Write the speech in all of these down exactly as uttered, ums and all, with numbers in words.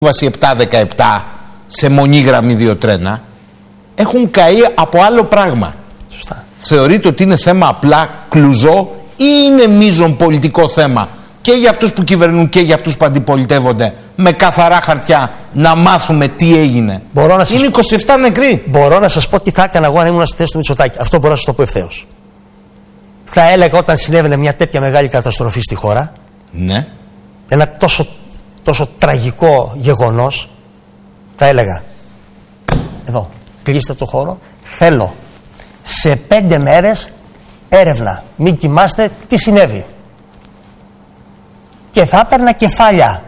βάση επτά δεκαεπτά σε μονή δύο τρένα έχουν καεί από άλλο πράγμα. Σωστά. Θεωρείτε ότι είναι θέμα απλά κλουζό ή είναι μείζον πολιτικό θέμα και για αυτούς που κυβερνούν και για αυτούς που αντιπολιτεύονται, με καθαρά χαρτιά να μάθουμε τι έγινε? Μπορώ να σας είναι είκοσι επτά νεκροί. Μπορώ να σας πω τι θα έκανα εγώ αν ήμουν στη θέση του Μητσοτάκη. Αυτό μπορώ να σας το πω ευθέως. Θα έλεγα όταν συνέβαινε μια τέτοια μεγάλη καταστροφή στη χώρα, ναι, ένα τόσο, τόσο τραγικό γεγονός, θα έλεγα εδώ, κλείστε το χώρο, θέλω σε πέντε μέρες έρευνα, μην κοιμάστε τι συνέβη. Και θα έπαιρνα κεφάλια.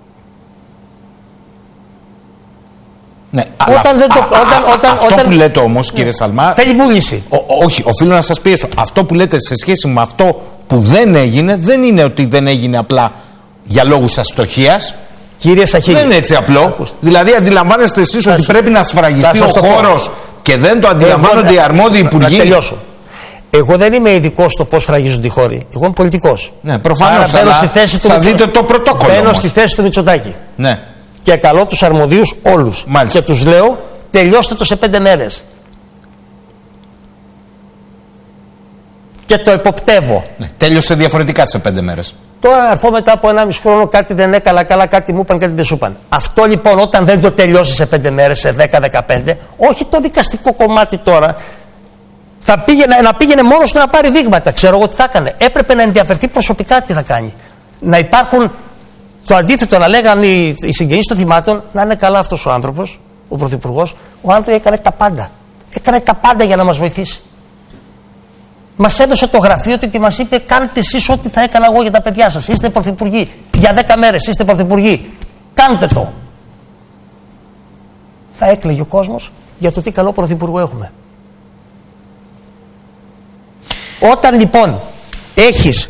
Ναι, όταν αλλά δεν το, α, όταν, α, όταν, αυτό όταν, που λέτε όμως, κύριε Σαλμά, θέλει βούληση. Ο, όχι, οφείλω να σας πιέσω. Αυτό που λέτε σε σχέση με αυτό που δεν έγινε, δεν είναι ότι δεν έγινε απλά για λόγους αστοχίας. Κύριε Σαχίδη, δεν είναι έτσι απλό. Ακούστε. Δηλαδή, αντιλαμβάνεστε εσείς ότι πρέπει να σφραγιστεί ο χώρος και δεν το αντιλαμβάνονται εγώ, οι αρμόδιοι υπουργοί? Να τελειώσω. Εγώ δεν είμαι ειδικός στο πώς φραγίζονται οι χώροι. Εγώ είμαι πολιτικός. Ναι, προφανώς. Αλλά στη θέση θα του δείτε το πρωτόκολλο. Μπαίνω όμως στη θέση του Μητσοτάκη. Ναι. Και καλώ τους αρμοδίους όλους. Μάλιστα. Και τους λέω, τελειώστε το σε πέντε μέρες. Και το εποπτεύω. Ναι, τέλειωσε διαφορετικά σε πέντε μέρες. Τώρα έρχομαι μετά από ένα μισό χρόνο, κάτι δεν έκανα καλά, κάτι μου είπαν, κάτι δεν σου είπαν. Αυτό λοιπόν όταν δεν το τελειώσει σε πέντε μέρες, σε δέκα δεκαπέντε, όχι το δικαστικό κομμάτι τώρα, θα πήγαινε, να πήγαινε μόνος του να πάρει δείγματα. Ξέρω εγώ τι θα έκανε. Έπρεπε να ενδιαφερθεί προσωπικά τι θα κάνει. Να υπάρχουν, το αντίθετο να λέγανε οι, οι συγγενείς των θυμάτων, να είναι καλά αυτός ο άνθρωπος, ο πρωθυπουργός. Ο άνθρωπος έκανε τα πάντα. Έκανε τα πάντα για να μας βοηθήσει. Μας έδωσε το γραφείο του και μας είπε: κάντε εσείς ό,τι θα έκανα εγώ για τα παιδιά σας. Είστε πρωθυπουργοί. Για δέκα μέρες είστε πρωθυπουργοί. Κάντε το. Θα έκλαιγε ο κόσμος για το τι καλό πρωθυπουργό έχουμε. Όταν λοιπόν έχεις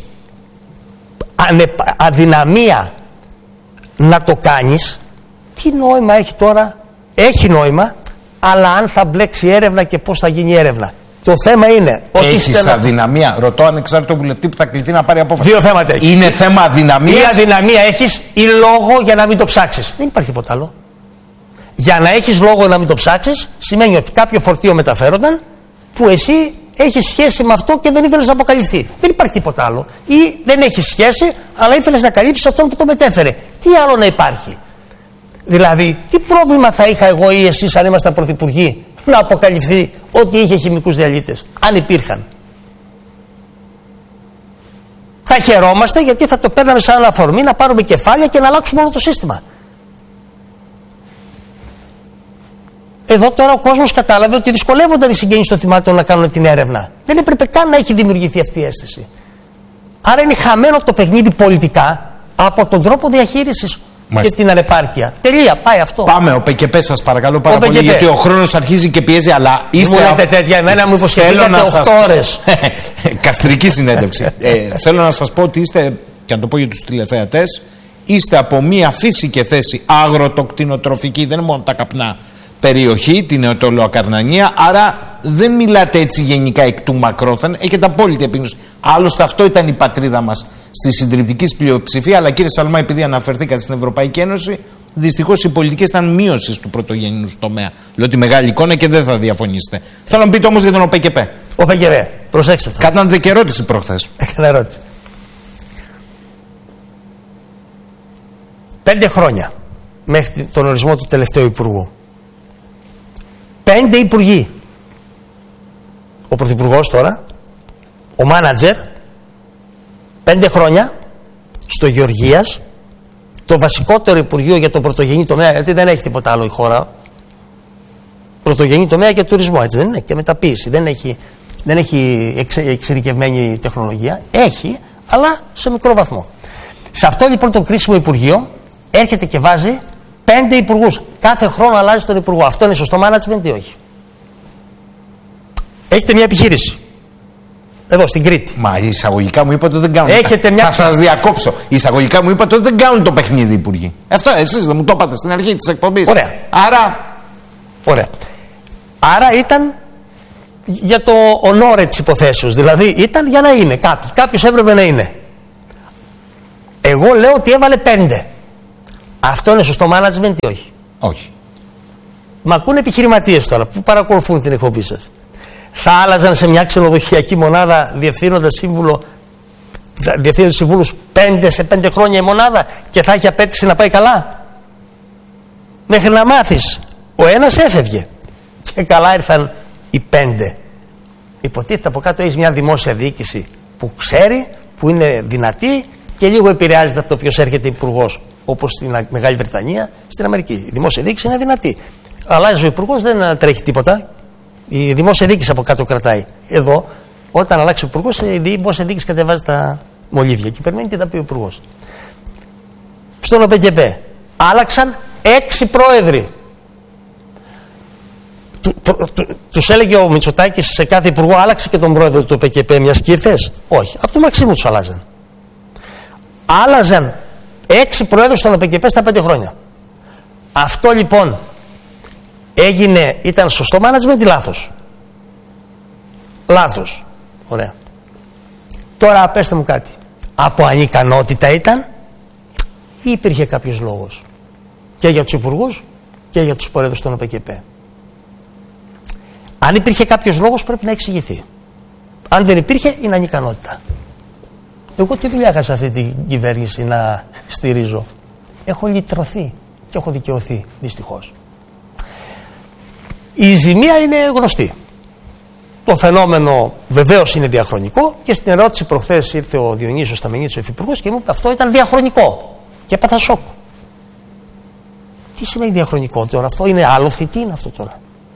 αδυναμία να το κάνεις, τι νόημα έχει τώρα? Έχει νόημα, αλλά αν θα μπλέξει έρευνα και πώς θα γίνει η έρευνα. Το θέμα είναι ότι έχεις αδυναμία. Ρωτώ ανεξάρτητο βουλευτή που θα κληθεί να πάρει απόφαση. Δύο θέματα έχεις. Είναι θέμα αδυναμίας. Ή αδυναμία έχεις ή λόγο για να μην το ψάξεις. Δεν υπάρχει τίποτα άλλο. Για να έχεις λόγο να μην το ψάξεις, σημαίνει ότι κάποιο φορτίο μεταφέρονταν που εσύ έχεις σχέση με αυτό και δεν ήθελες να αποκαλυφθεί. Δεν υπάρχει τίποτα άλλο. Ή δεν έχεις σχέση, αλλά ήθελες να καλύψεις αυτόν που το μετέφερε. Τι άλλο να υπάρχει? Δηλαδή, τι πρόβλημα θα είχα εγώ ή εσείς αν ήμασταν πρωθυπουργοί να αποκαλυφθεί ότι είχε χημικούς διαλύτες, αν υπήρχαν? Θα χαιρόμαστε γιατί θα το παίρναμε σαν ένα αφορμή να πάρουμε κεφάλια και να αλλάξουμε όλο το σύστημα. Εδώ τώρα ο κόσμος κατάλαβε ότι δυσκολεύονταν οι συγγενείς των θυμάτων να κάνουν την έρευνα. Δεν έπρεπε καν να έχει δημιουργηθεί αυτή η αίσθηση. Άρα είναι χαμένο το παιχνίδι πολιτικά από τον τρόπο διαχείρισης. Μάλιστα. Και την ανεπάρκεια. Τελεία, πάει αυτό. Πάμε, ο ΠΚΠ σας παρακαλώ πάρα πολύ, γιατί ο χρόνος αρχίζει και πιέζει, αλλά είστε... Μου λέτε τέτοια, εμένα μου υποσχεθήκατε οκτώ ώρες. Καστρική συνέντευξη. ε, θέλω να σας πω ότι είστε, και να το πω για τους τηλεθεατές, είστε από μία φύση και θέση αγροτοκτηνοτροφική, δεν είναι μόνο τα καπνά, περιοχή, την Νεοτολοακαρνανία, άρα δεν μιλάτε έτσι γενικά εκ του μακρόθεν, έχετε απόλυτη επίγνωση. Άλλωστε αυτό ήταν η πατρίδα μας στη συντριπτική πλειοψηφία, αλλά κύριε Σαλμά, επειδή αναφερθήκατε στην Ευρωπαϊκή Ένωση, δυστυχώς οι πολιτικές ήταν μείωσης του πρωτογενού τομέα. Λέω τη μεγάλη εικόνα και δεν θα διαφωνήσετε. Θέλω να μου πείτε όμως για τον ΟΠΚΠ. ΟΠΚΠ, προσέξτε το. Κάνατε και ερώτηση προχθές. Έκανα ερώτηση. Πέντε χρόνια μέχρι τον ορισμό του τελευταίου υπουργού. Πέντε υπουργοί. Ο πρωθυπουργός τώρα, ο μάνατζερ, πέντε χρόνια στο Γεωργίας, το βασικότερο υπουργείο για το πρωτογενή τομέα, γιατί δεν έχει τίποτα άλλο η χώρα. Πρωτογενή τομέα και τουρισμό, έτσι δεν είναι, και μεταποίηση. Δεν έχει, δεν έχει εξε, εξειδικευμένη τεχνολογία. Έχει, αλλά σε μικρό βαθμό. Σε αυτό λοιπόν το κρίσιμο υπουργείο έρχεται και βάζει πέντε υπουργούς. Κάθε χρόνο αλλάζει τον υπουργό. Αυτό είναι σωστό management ή όχι? Έχετε μια επιχείρηση. Εδώ στην Κρήτη. Μα εισαγωγικά μου είπατε ότι δεν κάνουν. Έχετε μια... Θα σας διακόψω. Εισαγωγικά μου είπατε ότι δεν κάνουν το παιχνίδι οι υπουργοί. Αυτό εσείς δεν μου το είπατε στην αρχή της εκπομπής. Ωραία. Άρα. Ωραία. Άρα ήταν για το ονόρε της υποθέσεως. Δηλαδή ήταν για να είναι κάποιος. Κάποιος έπρεπε να είναι. Εγώ λέω ότι έβαλε πέντε. Αυτό είναι σωστό management ή όχι? Όχι. Μ' ακούνε επιχειρηματίες τώρα που παρακολουθούν την εκπομπή σας. Θα άλλαζαν σε μια ξενοδοχειακή μονάδα διευθύνοντα σύμβουλο, διευθύνοντα συμβούλους πέντε σε πέντε χρόνια η μονάδα και θα έχει απέτηση να πάει καλά? Μέχρι να μάθεις. Ο ένας έφευγε και καλά ήρθαν οι πέντε. Υποτίθεται από κάτω έχεις μια δημόσια διοίκηση που ξέρει, που είναι δυνατή και λίγο επηρεάζεται από το ποιος έρχεται υπουργός. Όπως στην Μεγάλη Βρετανία, στην Αμερική. Η δημόσια διοίκηση είναι δυνατή. Αλλάζει ο υπουργός, δεν τρέχει τίποτα. Η δημόσια διοίκηση από κάτω κρατάει. Εδώ, όταν αλλάξει ο υπουργός, η δημόσια διοίκηση κατεβάζει τα μολύβια και περιμένει και τα πει ο υπουργός. Στον ΟΠΕΚΕΠΕ άλλαξαν έξι πρόεδροι. Του, του, τους έλεγε ο Μητσοτάκης σε κάθε υπουργό, άλλαξε και τον πρόεδρο του ΟΠΕΚΕΠΕ μιας και ήρθες? Όχι. Από το Μαξίμου τους αλλάζαν. Άλλαζαν έξι πρόεδρους στον ΟΠΕΚΕΠΕ στα πέντε χρόνια. Αυτό λοιπόν έγινε, ήταν σωστό management ή λάθος? Λάθος. Ωραία. Τώρα πέστε μου κάτι. Από ανικανότητα ήταν ή υπήρχε κάποιος λόγος? Και για τους υπουργούς και για τους πρόεδρους των ΟΠΕΚΕΠΕ. Αν υπήρχε κάποιος λόγος πρέπει να εξηγηθεί. Αν δεν υπήρχε είναι ανικανότητα. Εγώ τι δουλειά είχα σε αυτή την κυβέρνηση να στηρίζω? Έχω λυτρωθεί και έχω δικαιωθεί δυστυχώς. Η ζημία είναι γνωστή. Το φαινόμενο βεβαίως είναι διαχρονικό και στην ερώτηση προχθές ήρθε ο Διονύσιος Σταμενίτης, ο υφυπουργός, και μου είπε αυτό ήταν διαχρονικό. Και έπαθα σοκ. Τι σημαίνει διαχρονικό τώρα? Αυτό είναι άλοθη? Τι είναι αυτό τώρα?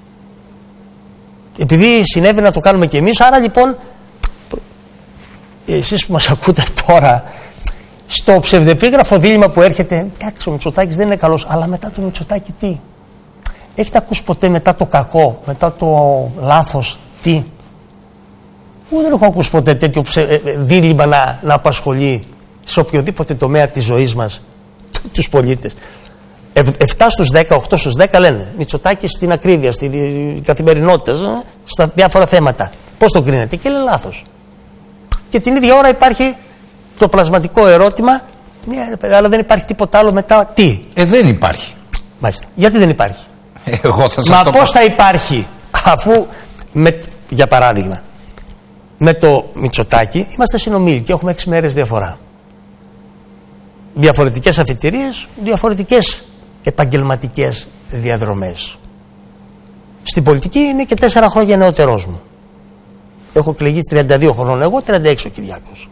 Επειδή συνέβη να το κάνουμε κι εμείς, άρα λοιπόν εσείς που μας ακούτε τώρα, στο ψευδεπίγραφο δίλημμα που έρχεται, εντάξει, ο Μητσοτάκης δεν είναι καλός, αλλά μετά το Μητσοτάκη τι? Έχετε ακούσει ποτέ μετά το κακό, μετά το λάθος τι? Εγώ δεν έχω ακούσει ποτέ τέτοιο ψε, δίλημμα να, να απασχολεί σε οποιοδήποτε τομέα της ζωής μας τους πολίτες. εφτά στους δέκα, οκτώ στους δέκα λένε Μητσοτάκης στην ακρίβεια, στην καθημερινότητα, στα διάφορα θέματα. Πώς το κρίνετε? Και λέει λάθος. Και την ίδια ώρα υπάρχει το πλασματικό ερώτημα, αλλά δεν υπάρχει τίποτα άλλο μετά τι? Ε, δεν υπάρχει. Μάλιστα. Γιατί δεν υπάρχει? Εγώ θα σας Μα το πώς πω. θα υπάρχει, αφού, με, για παράδειγμα, με το Μητσοτάκη είμαστε συνομίλοι και έχουμε έξι μέρες διαφορά. Διαφορετικές αφιτηρίες, διαφορετικές επαγγελματικές διαδρομές. Στην πολιτική είναι και τέσσερα χρόνια νεότερός μου. Έχω εκλεγεί τριάντα δύο χρονών εγώ, τριάντα έξι ο Κυριάκος.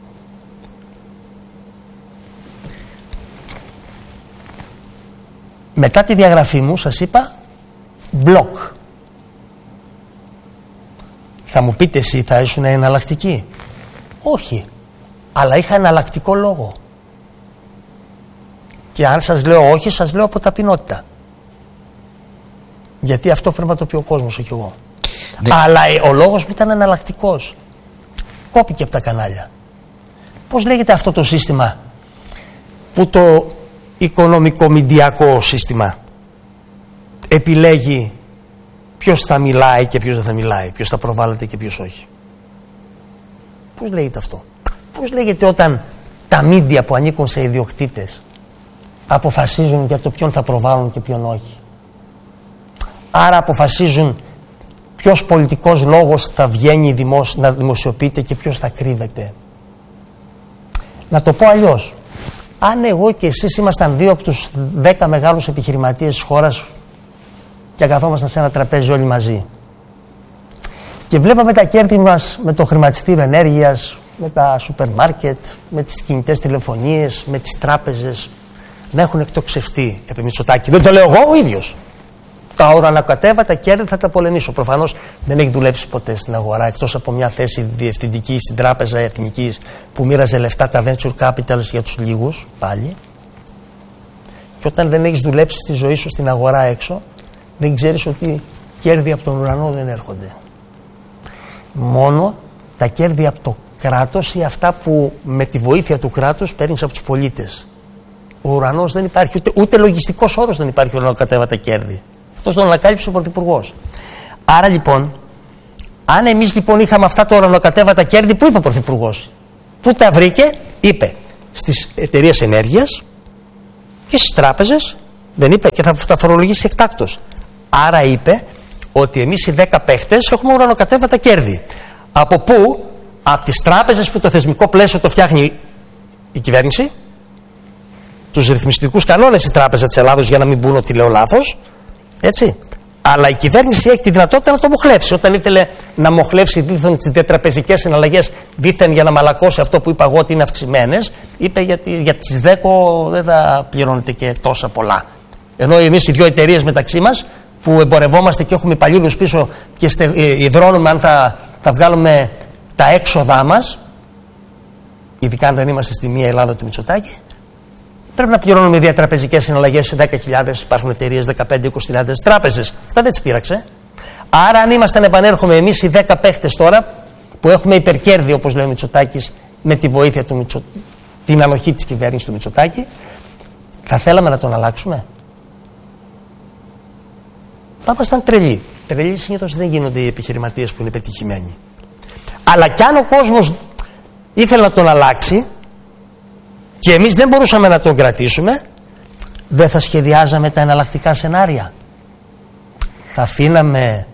Μετά τη διαγραφή μου σας είπα μπλοκ. Θα μου πείτε εσύ θα ήσουν εναλλακτική? Όχι. Αλλά είχα εναλλακτικό λόγο. Και αν σας λέω όχι, σας λέω από ταπεινότητα. Γιατί αυτό πρέπει να το πει ο κόσμος, όχι εγώ. Ναι. Αλλά ο λόγος μου ήταν εναλλακτικός. Κόπηκε από τα κανάλια. Πώς λέγεται αυτό το σύστημα που το οικονομικό-μηντιακό σύστημα επιλέγει ποιος θα μιλάει και ποιος δεν θα μιλάει, ποιος θα προβάλλεται και ποιος όχι? Πώς λέγεται αυτό? Πώς λέγεται όταν τα μίντια που ανήκουν σε ιδιοκτήτες αποφασίζουν για το ποιον θα προβάλλουν και ποιον όχι? Άρα αποφασίζουν ποιος πολιτικός λόγος θα βγαίνει δημοσ... να δημοσιοποιείται και ποιος θα κρύβεται. Να το πω αλλιώς. Αν εγώ και εσείς ήμασταν δύο από τους δέκα μεγάλους επιχειρηματίες της χώρας και καθόμασταν σε ένα τραπέζι όλοι μαζί και βλέπαμε τα κέρδη μας με το χρηματιστήριο ενέργειας, με τα σούπερ μάρκετ, με τις κινητές τηλεφωνίες, με τις τράπεζες να έχουν εκτοξευτεί επί Μητσοτάκη. Δεν το λέω εγώ ο ίδιος. Τα ορανακατέβατα κέρδη θα τα πολεμήσω. Προφανώς δεν έχει δουλέψει ποτέ στην αγορά εκτός από μια θέση διευθυντική στην Τράπεζα Εθνικής που μοίραζε λεφτά τα venture capitals για τους λίγους πάλι. Και όταν δεν έχεις δουλέψει στη ζωή σου στην αγορά έξω, δεν ξέρεις ότι κέρδη από τον ουρανό δεν έρχονται. Μόνο τα κέρδη από το κράτος ή αυτά που με τη βοήθεια του κράτους παίρνεις από τους πολίτες. Ο ουρανός δεν υπάρχει, ούτε, ούτε λογιστικός όρος δεν υπάρχει ουρανοκατέβατα κέρδη. Αυτό τον ανακάλυψε ο Πρωθυπουργός. Άρα λοιπόν, αν εμείς λοιπόν είχαμε αυτά τα ουρανοκατέβατα κέρδη, που είπε ο Πρωθυπουργός? Πού τα βρήκε? Είπε στις εταιρείες ενέργειας, και στις τράπεζες, δεν είπε, και θα, θα φορολογήσει εκτάκτως. Άρα είπε ότι εμείς οι δέκα παίχτες έχουμε ουρανοκατέβατα κέρδη. Από πού? Από τις τράπεζες που το θεσμικό πλαίσιο το φτιάχνει η κυβέρνηση, τους ρυθμιστικούς κανόνες η Τράπεζα της Ελλάδος, για να μην πούν ότι λέω λάθος, έτσι. Αλλά η κυβέρνηση έχει τη δυνατότητα να το μοχλεύσει. Όταν ήθελε να μοχλεύσει δίθεν τις διατραπεζικές συναλλαγές, δίθεν για να μαλακώσει αυτό που είπα εγώ ότι είναι αυξημένες, είπε γιατί για τις ΔΕΚΟ δεν θα πληρώνετε και τόσα πολλά. Ενώ εμείς οι δύο εταιρείες μεταξύ μας που εμπορευόμαστε και έχουμε υπαλλήλους πίσω και υδρώνουμε αν θα, θα βγάλουμε τα έξοδά μας, ειδικά αν δεν είμαστε στη μία Ελλάδα του Μητσοτάκη, πρέπει να πληρώνουμε διατραπεζικές συναλλαγές σε δέκα χιλιάδες, υπάρχουν εταιρείες δεκαπέντε με είκοσι χιλιάδες τράπεζες. Αυτά δεν τις πείραξε. Άρα, αν είμαστε να επανέρχομαι εμείς οι δέκα παίχτες τώρα, που έχουμε υπερκέρδη, όπως λέει ο Μητσοτάκης, με τη βοήθεια του Μητσο... την ανοχή της κυβέρνησης του Μητσοτάκη, θα θέλαμε να τον αλλάξουμε? Θα ήμασταν τρελοί. Τρελοί συνήθως δεν γίνονται οι επιχειρηματίες που είναι πετυχημένοι. Αλλά κι αν ο κόσμος ήθελε να τον αλλάξει και εμείς δεν μπορούσαμε να τον κρατήσουμε, δεν θα σχεδιάζαμε τα εναλλακτικά σενάρια? Θα αφήναμε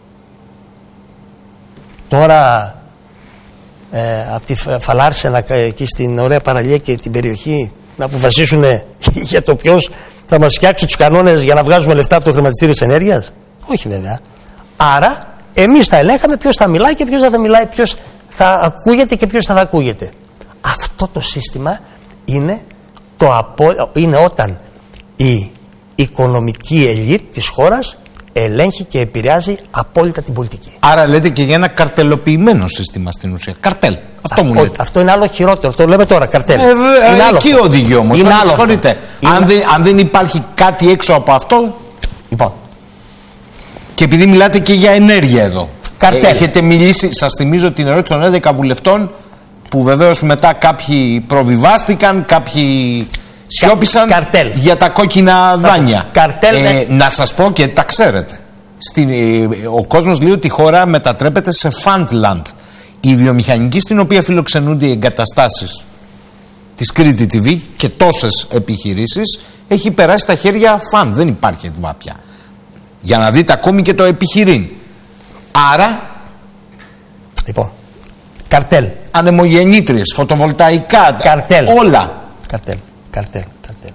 τώρα ε, από τη Φαλάρσενα εκεί στην ωραία παραλία και την περιοχή να αποφασίσουν για το ποιος θα μας φτιάξει τους κανόνες για να βγάζουμε λεφτά από το χρηματιστήριο της ενέργειας? Όχι βέβαια. Άρα εμείς θα ελέγχαμε ποιος θα μιλάει και ποιος δεν θα μιλάει, ποιος θα ακούγεται και ποιος θα, θα ακούγεται. Αυτό το σύστημα είναι, το απο... είναι όταν η οικονομική ελίτ της χώρας ελέγχει και επηρεάζει απόλυτα την πολιτική. Άρα λέτε και για ένα καρτελοποιημένο σύστημα στην ουσία. Καρτέλ. Αυτό, αυτό μου λέτε. Αυτό είναι άλλο χειρότερο. Το λέμε τώρα, καρτέλ. Ε, είναι άλλο εκεί οδηγεί όμως. Είναι άλλο. Είναι... Αν, δεν, αν δεν υπάρχει κάτι έξω από αυτό. Λοιπόν. Και επειδή μιλάτε και για ενέργεια εδώ. Καρτέλ. Ε, έχετε μιλήσει, σας θυμίζω την ερώτηση των έντεκα βουλευτών, που βεβαίως μετά κάποιοι προβιβάστηκαν, κάποιοι σιώπησαν για τα κόκκινα δάνεια. Καρτέλ, ε, να σας πω και τα ξέρετε. Στην, ε, ο κόσμος λέει ότι η χώρα μετατρέπεται σε Fundland. Η βιομηχανική στην οποία φιλοξενούνται οι εγκαταστάσεις της Κρήτη τι βι και τόσες επιχειρήσεις έχει περάσει στα χέρια φαντ. Δεν υπάρχει ΕΤΒΑ πια. Για να δείτε ακόμη και το επιχειρήν. Άρα, λοιπόν, καρτέλ. Ανεμογεννήτριες, φωτοβολταϊκά, καρτέλ. Όλα. Καρτέλ, καρτέλ, καρτέλ.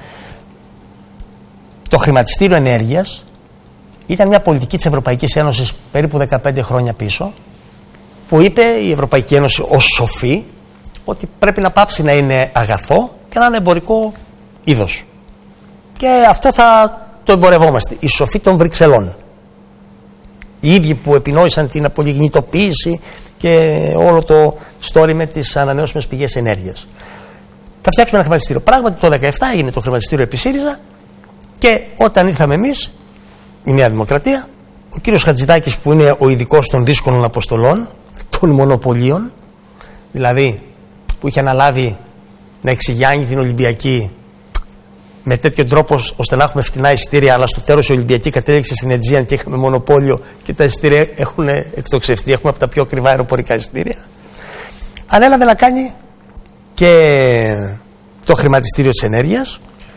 Το χρηματιστήριο ενέργειας ήταν μια πολιτική της Ευρωπαϊκής Ένωσης περίπου δεκαπέντε χρόνια πίσω, που είπε η Ευρωπαϊκή Ένωση ως σοφή ότι πρέπει να πάψει να είναι αγαθό και να είναι εμπορικό είδος. Και αυτό θα το εμπορευόμαστε. Η σοφή των Βρυξελών. Οι ίδιοι που επινόησαν την απολιγνητοποίηση και όλο το story με τις ανανεώσιμες πηγές ενέργειας. Θα φτιάξουμε ένα χρηματιστήριο. Πράγματι το δύο χιλιάδες δεκαεπτά έγινε το χρηματιστήριο επί ΣΥΡΙΖΑ και όταν ήρθαμε εμείς, η Νέα Δημοκρατία, ο κύριος Χατζηδάκης που είναι ο ειδικός των δύσκολων αποστολών, των μονοπωλίων, δηλαδή που είχε αναλάβει να εξηγιάνει την Ολυμπιακή με τέτοιο τρόπο ώστε να έχουμε φτηνά εισιτήρια, αλλά στο τέλος η Ολυμπιακή κατέληξε στην Αιτζίαν και είχαμε μονοπόλιο και τα εισιτήρια έχουν εκτοξευτεί. Έχουμε από τα πιο ακριβά αεροπορικά εισιτήρια. Ανέλαβε να κάνει και το χρηματιστήριο της ενέργειας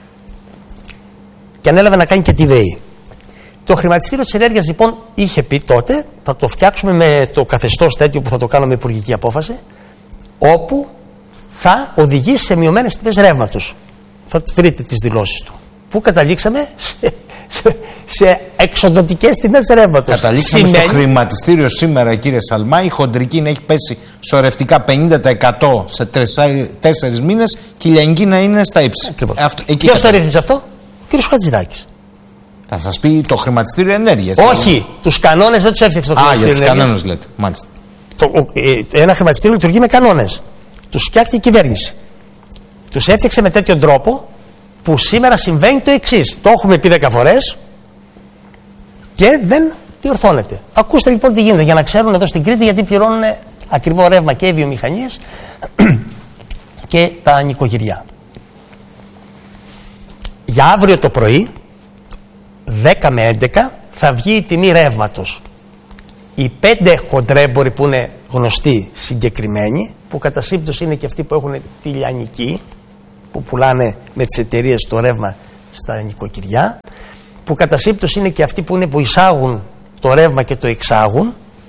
και ανέλαβε να κάνει και τη ΔΕΗ. Το χρηματιστήριο της ενέργειας λοιπόν είχε πει τότε θα το φτιάξουμε με το καθεστώς τέτοιο που θα το κάνουμε με υπουργική απόφαση, όπου θα οδηγήσει σε μειωμένες τιμές ρεύματος. Θα βρείτε τις δηλώσεις του. Πού καταλήξαμε? Σε, σε, σε εξοντωτικές τιμές ρεύματος. Καταλήξαμε Σημαίνει... στο χρηματιστήριο σήμερα, κύριε Σαλμά, η χοντρική να έχει πέσει σωρευτικά πενήντα τοις εκατό σε τέσσερις μήνες και η λιανική να είναι στα ύψη. Ποιος το ρύθμισε αυτό? Ο κύριος Χατζηδάκης. Θα σας πει το χρηματιστήριο ενέργειας. Όχι, είναι. Τους κανόνες δεν τους έφτιαξε το χρηματιστήριο ενέργειας. Α, για τους κανόνες λέτε, μάλιστα. Το, ο, ε, ένα χρηματιστήριο λειτουργεί με κανόνες. Τους φτιάχτηκε η κυβέρνηση. Τους έφτιαξε με τέτοιον τρόπο που σήμερα συμβαίνει το εξής. Το έχουμε πει δέκα φορές και δεν διορθώνεται. Ακούστε λοιπόν τι γίνεται για να ξέρουν εδώ στην Κρήτη γιατί πληρώνουν ακριβό ρεύμα και οι βιομηχανίες και τα νοικοκυριά. Για αύριο το πρωί, δέκα με έντεκα, θα βγει η τιμή ρεύματος. Οι πέντε χοντρέμποροι που είναι γνωστοί συγκεκριμένοι, που κατά σύμπτωση είναι και αυτοί που έχουν τη λιανική, που πουλάνε με τις εταιρείες το ρεύμα στα νοικοκυριά, που κατά σύμπτωση είναι και αυτοί που, είναι που εισάγουν το ρεύμα και το εξάγουν,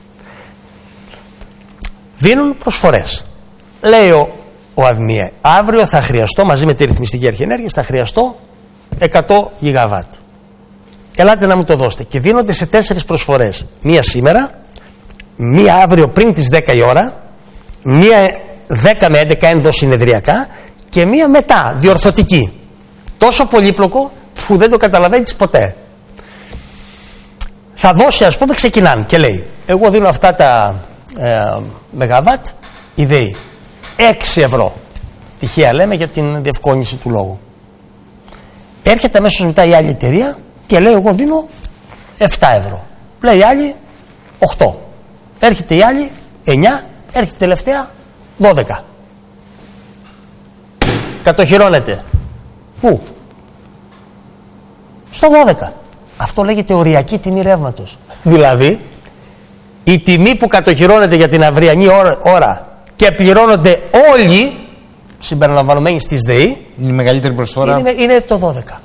δίνουν προσφορές. Λέει ο, ο ΑΔΜΙΕ, αύριο θα χρειαστώ, μαζί με τη Ρυθμιστική Αρχή Ενέργειας, θα χρειαστώ εκατό γιγαβάτ. Ελάτε να μου το δώσετε. Και δίνονται σε τέσσερις προσφορές. Μία σήμερα, μία αύριο πριν τις δέκα η ώρα, μία δέκα με έντεκα ενδοσυνεδριακά και μία μετά, διορθωτική. Τόσο πολύπλοκο που δεν το καταλαβαίνεις ποτέ. Θα δώσει, ας πούμε, ξεκινάνε και λέει, εγώ δίνω αυτά τα ε, μεγαβάτ, η ΔΕΗ, έξι ευρώ. Τυχαία λέμε για την διευκόλυνση του λόγου. Έρχεται αμέσως μετά η άλλη εταιρεία και λέει, εγώ δίνω επτά ευρώ. Λέει η άλλη οκτώ. Έρχεται η άλλη εννιά, έρχεται τελευταία δώδεκα. Κατοχυρώνεται. Πού? Στο δώδεκα. Αυτό λέγεται οριακή τιμή ρεύματος. Δηλαδή, η τιμή που κατοχυρώνεται για την αυριανή ώρα, ώρα και πληρώνονται όλοι, συμπεριλαμβανομένοι στις ΔΕΗ, είναι η μεγαλύτερη προσφορά. Είναι, είναι το δώδεκα.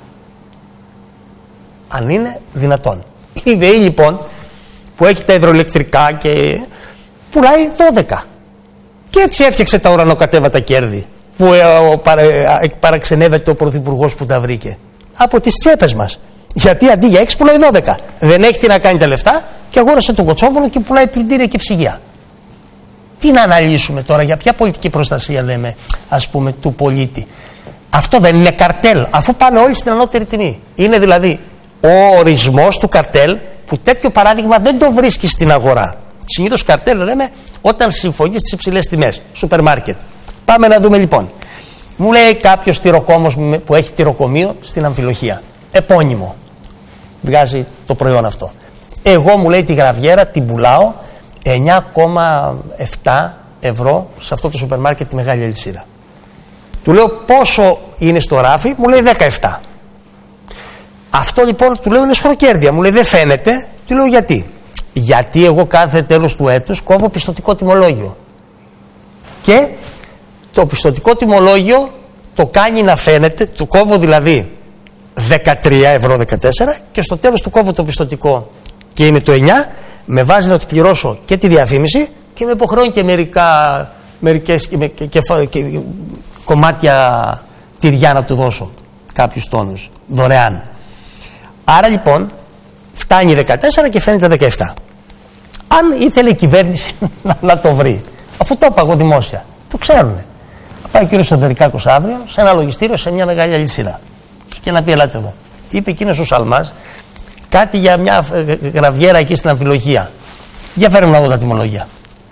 Αν είναι δυνατόν. Η ΔΕΗ λοιπόν, που έχει τα υδροελεκτρικά και πουλάει δώδεκα. Και έτσι έφτιαξε τα ουρανοκατέβατα κέρδη που ε, ο, παρα, ε, παραξενεύεται ο Πρωθυπουργός που τα βρήκε. Από τις τσέπες μας. Γιατί αντί για έξι πουλάει δώδεκα. Δεν έχει τι να κάνει τα λεφτά και αγόρασε τον Κοτσόβολο και πουλάει πλυντήρια και ψυγεία. Τι να αναλύσουμε τώρα, για ποια πολιτική προστασία λέμε, ας πούμε, του πολίτη? Αυτό δεν είναι καρτέλ, αφού πάνε όλοι στην ανώτερη τιμή. Είναι δηλαδή ο ορισμός του καρτέλ, που τέτοιο παράδειγμα δεν το βρίσκει στην αγορά. Συνήθως καρτέλ λέμε όταν συμφωνεί στις υψηλές τιμές, σούπερ μάρκετ. Πάμε να δούμε λοιπόν. Μου λέει κάποιος τυροκόμος που έχει τυροκομείο στην Αμφιλοχεία, επώνυμο, βγάζει το προϊόν αυτό. Εγώ, μου λέει, τη γραβιέρα την πουλάω εννιά κόμμα επτά ευρώ σε αυτό το σούπερ μάρκετ, τη μεγάλη αλυσίδα. Του λέω πόσο είναι στο ράφι, μου λέει δεκαεπτά. Αυτό λοιπόν, του λέω, είναι σχροκέρδια, μου λέει δεν φαίνεται. Του λέω γιατί? Γιατί εγώ κάθε τέλος του έτους κόβω πιστωτικό τιμολόγιο. Και το πιστωτικό τιμολόγιο το κάνει να φαίνεται, του κόβω δηλαδή δεκατρία ευρώ δεκατέσσερα και στο τέλος του κόβω το πιστωτικό και είναι το εννιά, με βάζει να του πληρώσω και τη διαφήμιση και με υποχρεώνει και μερικά, μερικές και, και, και, και κομμάτια τυριά να του δώσω, κάποιους τόνους, δωρεάν. Άρα λοιπόν φτάνει δεκατέσσερα και φαίνεται δεκαεπτά. Αν ήθελε η κυβέρνηση να, να το βρει, αφού το είπα εγώ δημόσια, το ξέρουνε. Πάει ο κύριος Σοδερικάκος αύριο σε ένα λογιστήριο σε μια μεγάλη αλυσίδα και να πει ελάτε εδώ. Είπε εκείνος ο Σαλμάς κάτι για μια γραβιέρα εκεί στην Αμφιλοχεία. Για φέρε μου να δω τα τιμολόγια.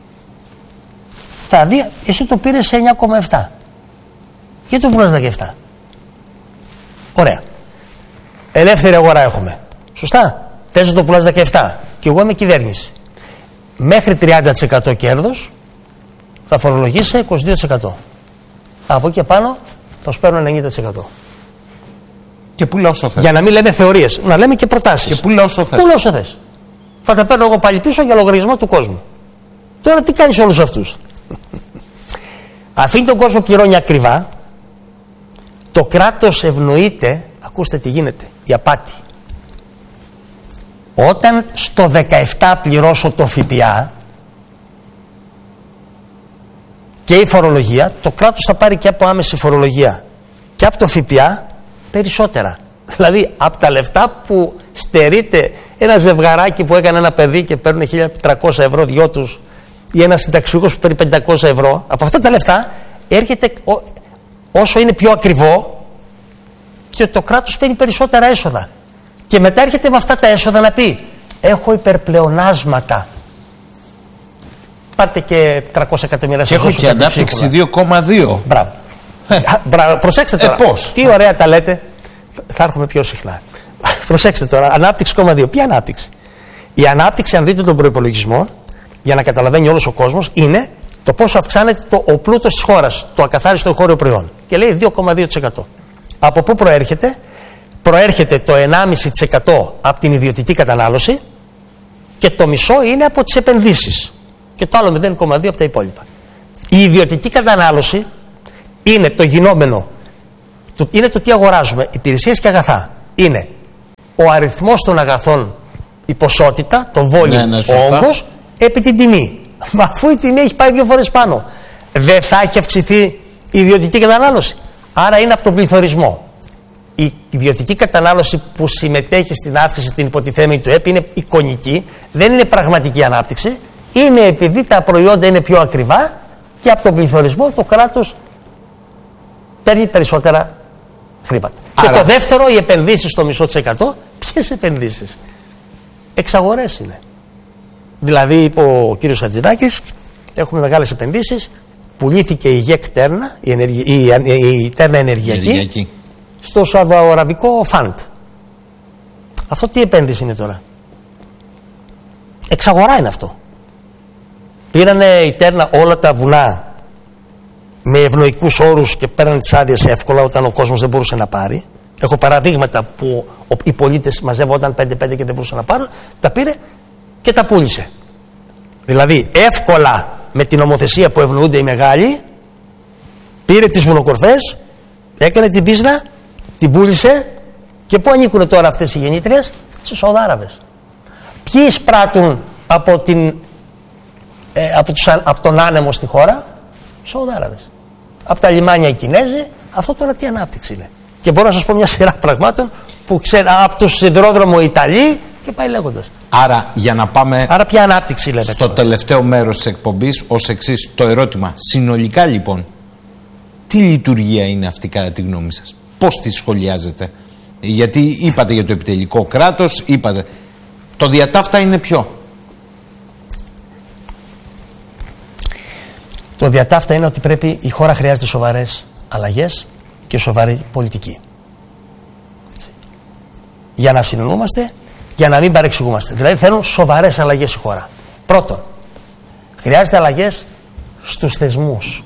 Τα δει, εσύ το πήρες σε εννιά κόμμα επτά. Γιατί το πουλάς δεκαεπτά? Ωραία. Ελεύθερη αγορά έχουμε. Σωστά. Θες να το πουλάς δεκαεπτά και εγώ είμαι κυβέρνηση. Μέχρι τριάντα τοις εκατό κέρδος θα φορολογήσει είκοσι δύο τοις εκατό. Από εκεί και πάνω θα σου παίρνω ενενήντα τοις εκατό. Και πουλά όσο θες. Για να μην λέμε θεωρίες, να λέμε και προτάσεις. Και πουλά όσο θες. Πουλά όσο θες. Θα τα παίρνω εγώ πάλι πίσω για λογαριασμό του κόσμου. Τώρα τι κάνεις όλους αυτούς? Αφήνει τον κόσμο πληρώνει ακριβά. Το κράτος ευνοείται, ακούστε τι γίνεται, η απάτη. Όταν στο δεκαεπτά πληρώσω το ΦΠΑ και η φορολογία, το κράτος θα πάρει και από άμεση φορολογία και από το ΦΠΑ περισσότερα. Δηλαδή από τα λεφτά που στερείται ένα ζευγαράκι που έκανε ένα παιδί και παίρνουν χίλια τριακόσια ευρώ δυο τους, ή ένα συνταξιούχος που παίρνει πεντακόσια ευρώ, από αυτά τα λεφτά έρχεται ό, όσο είναι πιο ακριβό και το κράτος παίρνει περισσότερα έσοδα. Και μετά έρχεται με αυτά τα έσοδα να πει έχω υπερπλεονάσματα. Πάρτε και τριακόσια εκατομμύρια και έχω και ανάπτυξη δύο κόμμα δύο. Μπράβο. Ε. Μπράβο. Προσέξτε τώρα. Ε, πώς? Τι ωραία τα λέτε. Θα έρχομαι πιο συχνά. Προσέξτε τώρα. Ανάπτυξη κόμμα δύο. Ποια ανάπτυξη? Η ανάπτυξη, αν δείτε τον προϋπολογισμό, για να καταλαβαίνει όλος ο κόσμος, είναι το πόσο αυξάνεται το, ο πλούτος της χώρας, το ακαθάριστο εγχώριο προϊόν. Και λέει δύο κόμμα δύο τοις εκατό. Από πού προέρχεται? Προέρχεται το ενάμιση τοις εκατό από την ιδιωτική κατανάλωση και το μισό είναι από τις επενδύσεις. Και το άλλο μηδέν κόμμα δύο από τα υπόλοιπα. Η ιδιωτική κατανάλωση είναι το γινόμενο είναι το τι αγοράζουμε. Υπηρεσίες και αγαθά. Είναι ο αριθμός των αγαθών, η ποσότητα, το volume, ναι, ναι, ο όγκος, επί την τιμή. Μα αφού η τιμή έχει πάει δύο φορές πάνω, δεν θα έχει αυξηθεί η ιδιωτική κατανάλωση. Άρα είναι από τον πληθωρισμό. Η ιδιωτική κατανάλωση που συμμετέχει στην αύξηση την υποτιθέμενη του ΕΠ είναι εικονική, δεν είναι πραγματική ανάπτυξη. Είναι επειδή τα προϊόντα είναι πιο ακριβά και από τον πληθωρισμό το κράτος παίρνει περισσότερα χρήματα. Άρα... Και το δεύτερο, οι επενδύσεις στο μισό της εκατό. Ποιες επενδύσεις? Εξαγορές είναι. Δηλαδή, είπε ο κύριος Χατζηδάκης, έχουμε μεγάλες επενδύσεις. Πουλήθηκε η ΓΕΚ Τέρνα, η, ενεργη... η... η Τέρνα ενεργειακή, ενεργειακή, στο Σαουδοαραβικό Φαντ. Αυτό τι επένδυση είναι τώρα? Εξαγορά είναι αυτό. Πήρανε η Τέρνα όλα τα βουνά με ευνοϊκούς όρους και πέραν τις άδειες εύκολα όταν ο κόσμος δεν μπορούσε να πάρει. Έχω παραδείγματα που οι πολίτες μαζεύονταν πέντε πέντε και δεν μπορούσαν να πάρουν. Τα πήρε και τα πούλησε. Δηλαδή εύκολα με την νομοθεσία που ευνοούνται οι μεγάλοι, πήρε τις βουνοκορφές, έκανε την πίσνα, την πούλησε. Και πού ανήκουν τώρα αυτές οι γεννήτριες? Στους Σαουδάραβες. Ποιοι εισπράττουν από, την, ε, από, τους, από τον άνεμο στη χώρα? Σαουδάραβες. Από τα λιμάνια οι Κινέζοι. Αυτό τώρα τι ανάπτυξη είναι? Και μπορώ να σας πω μια σειρά πραγμάτων που ξέρω από το σιδηρόδρομο Ιταλοί και πάει λέγοντας. Άρα, για να πάμε. Άρα, ποια ανάπτυξη λέτε? Στο τώρα τελευταίο μέρος της εκπομπής, ως εξής το ερώτημα. Συνολικά λοιπόν, τι λειτουργία είναι αυτή κατά τη γνώμη σας? Πώς τη σχολιάζετε? Γιατί είπατε για το επιτελικό κράτος, είπατε. Το διατάφτα είναι ποιο? Το διατάφτα είναι ότι πρέπει, η χώρα χρειάζεται σοβαρές αλλαγές και σοβαρή πολιτική. Έτσι. Για να συνεννοούμαστε, για να μην παρεξηγούμαστε. Δηλαδή θέλουν σοβαρές αλλαγές η χώρα. Πρώτον, χρειάζεται αλλαγές στους θεσμούς.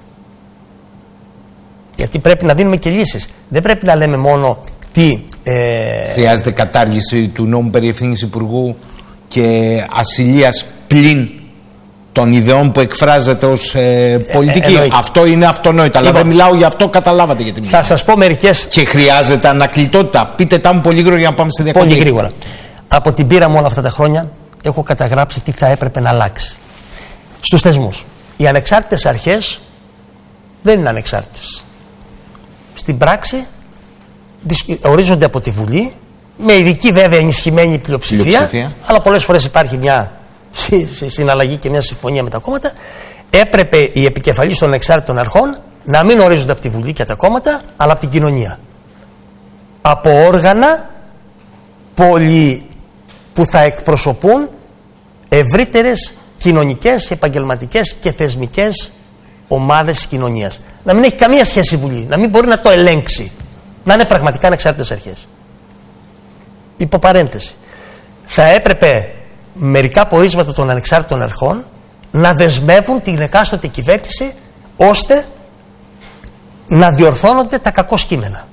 Γιατί πρέπει να δίνουμε και λύσεις. Δεν πρέπει να λέμε μόνο τι... Ε... Χρειάζεται κατάργηση του νόμου περί ευθύνης υπουργού και ασυλίας πλην των ιδεών που εκφράζεται ως ε, πολιτική. Ε, αυτό είναι αυτονόητο. Αλλά λοιπόν, δεν μιλάω για αυτό, καταλάβατε γιατί μιλάω. Θα σας πω μερικές... Και χρειάζεται ανακλητότητα. Πείτε τα μου πολύ γρήγορα για να πάμε σε διακοπή. Πολύ γρήγορα. Από την πείρα μου όλα αυτά τα χρόνια έχω καταγράψει τι θα έπρεπε να αλλάξει. Στους θεσμούς. Οι ανεξάρτητες αρχές δεν είναι ανεξάρτητες. Στην πράξη ορίζονται από τη Βουλή, με ειδική βέβαια ενισχυμένη πλειοψηφία, πλειοψηφία. Αλλά πολλές φορές υπάρχει μια συναλλαγή και μια συμφωνία με τα κόμματα. Έπρεπε οι επικεφαλείς των ανεξάρτητων αρχών να μην ορίζονται από τη Βουλή και τα κόμματα, αλλά από την κοινωνία. Από όργανα πολυ... που θα εκπροσωπούν ευρύτερες κοινωνικές, επαγγελματικές και θεσμικές ομάδες της κοινωνίας. Να μην έχει καμία σχέση η Βουλή, να μην μπορεί να το ελέγξει. Να είναι πραγματικά ανεξάρτητες αρχές. Υπό παρένθεση. Θα έπρεπε μερικά πορίσματα των ανεξάρτητων αρχών να δεσμεύουν την εκάστοτε κυβέρνηση ώστε να διορθώνονται τα κακό κείμενα.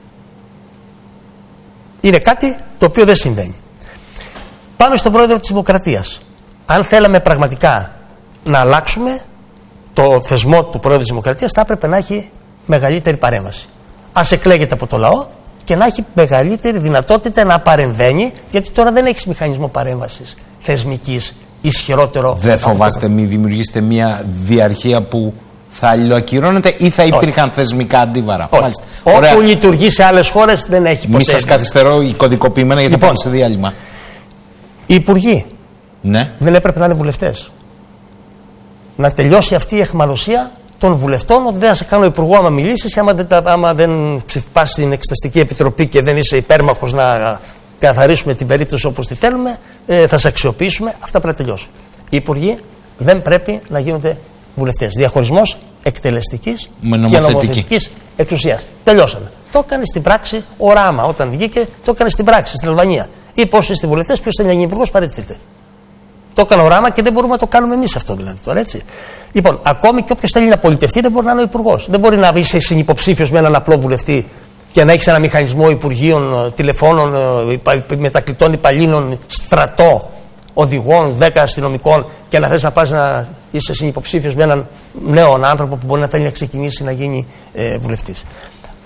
Είναι κάτι το οποίο δεν συμβαίνει. Πάμε στον πρόεδρο της Δημοκρατίας. Αν θέλαμε πραγματικά να αλλάξουμε το θεσμό του πρόεδρου της Δημοκρατίας, θα έπρεπε να έχει μεγαλύτερη παρέμβαση. Ας εκλέγεται από το λαό και να έχει μεγαλύτερη δυνατότητα να παρεμβαίνει, γιατί τώρα δεν έχεις μηχανισμό παρέμβασης θεσμικής ισχυρότερο. Δεν φοβάστε μη δημιουργήσετε μια διαρχία που θα αλληλοακυρώνεται ή θα υπήρχαν Όχι. θεσμικά αντίβαρα? Όχι. Όπου λειτουργεί σε άλλες χώρες δεν έχει ποτέ. Μη σας καθυστερώ η κωδικοποιημένα γιατί λοιπόν, πάμε σε διάλειμμα. Οι υπουργοί ναι. δεν έπρεπε να είναι βουλευτές. Να τελειώσει αυτή η αιχμαλωσία των βουλευτών, ότι δεν θα σε κάνω υπουργό άμα μιλήσεις, άμα δεν, άμα δεν πας στην Εξεταστική Επιτροπή και δεν είσαι υπέρμαχος να καθαρίσουμε την περίπτωση όπως τη θέλουμε, ε, θα σε αξιοποιήσουμε. Αυτά πρέπει να τελειώσουν. Οι υπουργοί δεν πρέπει να γίνονται βουλευτές. Διαχωρισμός εκτελεστικής και νομοθετικής εξουσίας. Τελειώσαμε. Το έκανε στην πράξη ο Ράμα όταν βγήκε, το έκανε στην πράξη στην Αλβανία. Ή πόσοι είστε βουλευτές, ποιος θέλει να γίνει υπουργός, παραιτηθείτε. Το έκανε ο Ράμα και δεν μπορούμε να το κάνουμε εμείς αυτό δηλαδή τώρα, έτσι. Λοιπόν, ακόμη και όποιος θέλει να πολιτευτεί δεν μπορεί να είναι ο υπουργός. Δεν μπορεί να είσαι συνυποψήφιος με έναν απλό βουλευτή και να έχεις ένα μηχανισμό υπουργείων, τηλεφώνων, μετακλητών υπαλλήλων, στρατό, οδηγών, δέκα αστυνομικών και να θες να πας να είσαι συνυποψήφιος με έναν νέο άνθρωπο που μπορεί να θέλει να ξεκινήσει να γίνει ε, βουλευτής.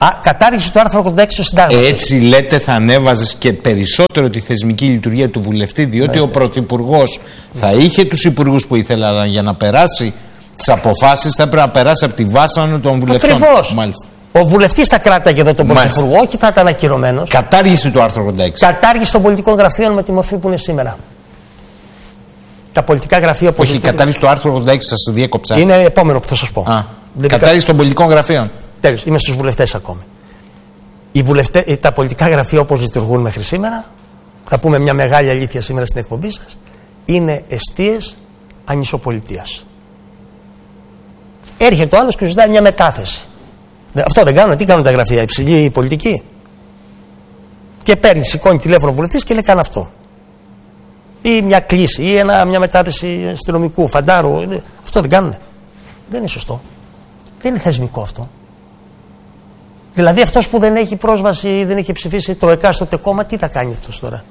Α, κατάργηση του άρθρου ογδόντα έξι του Συντάγματος. Έτσι λέτε, θα ανέβαζες και περισσότερο τη θεσμική λειτουργία του βουλευτή, διότι ναι, ο Πρωθυπουργός θα είχε τους υπουργούς που ήθελε, αλλά για να περάσει τις αποφάσεις θα έπρεπε να περάσει από τη βάσανο των βουλευτών. Ακριβώς. Ο βουλευτής θα κράταγε εδώ τον Πρωθυπουργό, όχι θα ήταν ακυρωμένος. Κατάργηση του άρθρου ογδόντα έξι. Κατάργηση των πολιτικών γραφείων με τη μορφή που είναι σήμερα. Τα πολιτικά γραφεία που. Όχι, κατάργηση του άρθρου ογδόντα έξι, σας διέκοψα. Είναι επόμενο που θα σας πω. Α, κατάργηση των πολιτικών γραφείων. Τέλος, είμαι στους βουλευτές ακόμη. Οι βουλευτές, τα πολιτικά γραφεία όπως λειτουργούν μέχρι σήμερα, θα πούμε μια μεγάλη αλήθεια σήμερα στην εκπομπή σας, είναι εστίες ανισοπολιτείας. Έρχεται ο άλλος και ζητάει μια μετάθεση. Αυτό δεν κάνουν, τι κάνουν τα γραφεία, υψηλή πολιτική. Και παίρνει, σηκώνει τηλέφωνο ο βουλευτής και λέει: κάνω αυτό. Ή μια κλίση, ή ένα, μια μετάθεση αστυνομικού, φαντάρου. Αυτό δεν κάνουν. Δεν είναι σωστό. Δεν είναι θεσμικό αυτό. Δηλαδή αυτός που δεν έχει πρόσβαση ή δεν έχει ψηφίσει το εκάστοτε κόμμα, τι θα κάνει αυτός τώρα.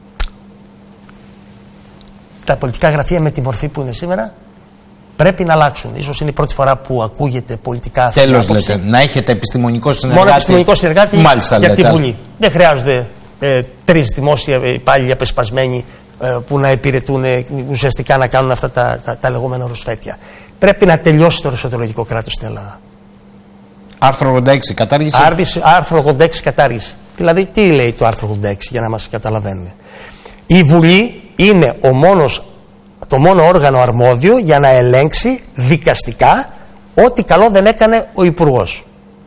Τα πολιτικά γραφεία με τη μορφή που είναι σήμερα πρέπει να αλλάξουν. Ίσως είναι η πρώτη φορά που ακούγεται πολιτικά αυτή. Τέλος λέτε, να έχετε επιστημονικό συνεργάτη. Μόνο επιστημονικό συνεργάτη Μάλιστα, για λέτε. τη Βουλή. Δεν χρειάζονται ε, τρεις δημόσια υπάλληλοι απεσπασμένοι ε, που να υπηρετούν ε, ουσιαστικά να κάνουν αυτά τα, τα, τα λεγόμενα ρουσφέτια. Πρέπει να τελειώσει το ρωσοτολογικό κράτος στην Ελλάδα. Άρθρο ογδόντα έξι, κατάργηση. Άρθρο, άρθρο ογδόντα έξι, κατάργηση. Δηλαδή, τι λέει το άρθρο ογδόντα έξι για να μας καταλαβαίνουμε. Η Βουλή είναι ο μόνος, το μόνο όργανο αρμόδιο για να ελέγξει δικαστικά ό,τι καλό δεν έκανε ο Υπουργός.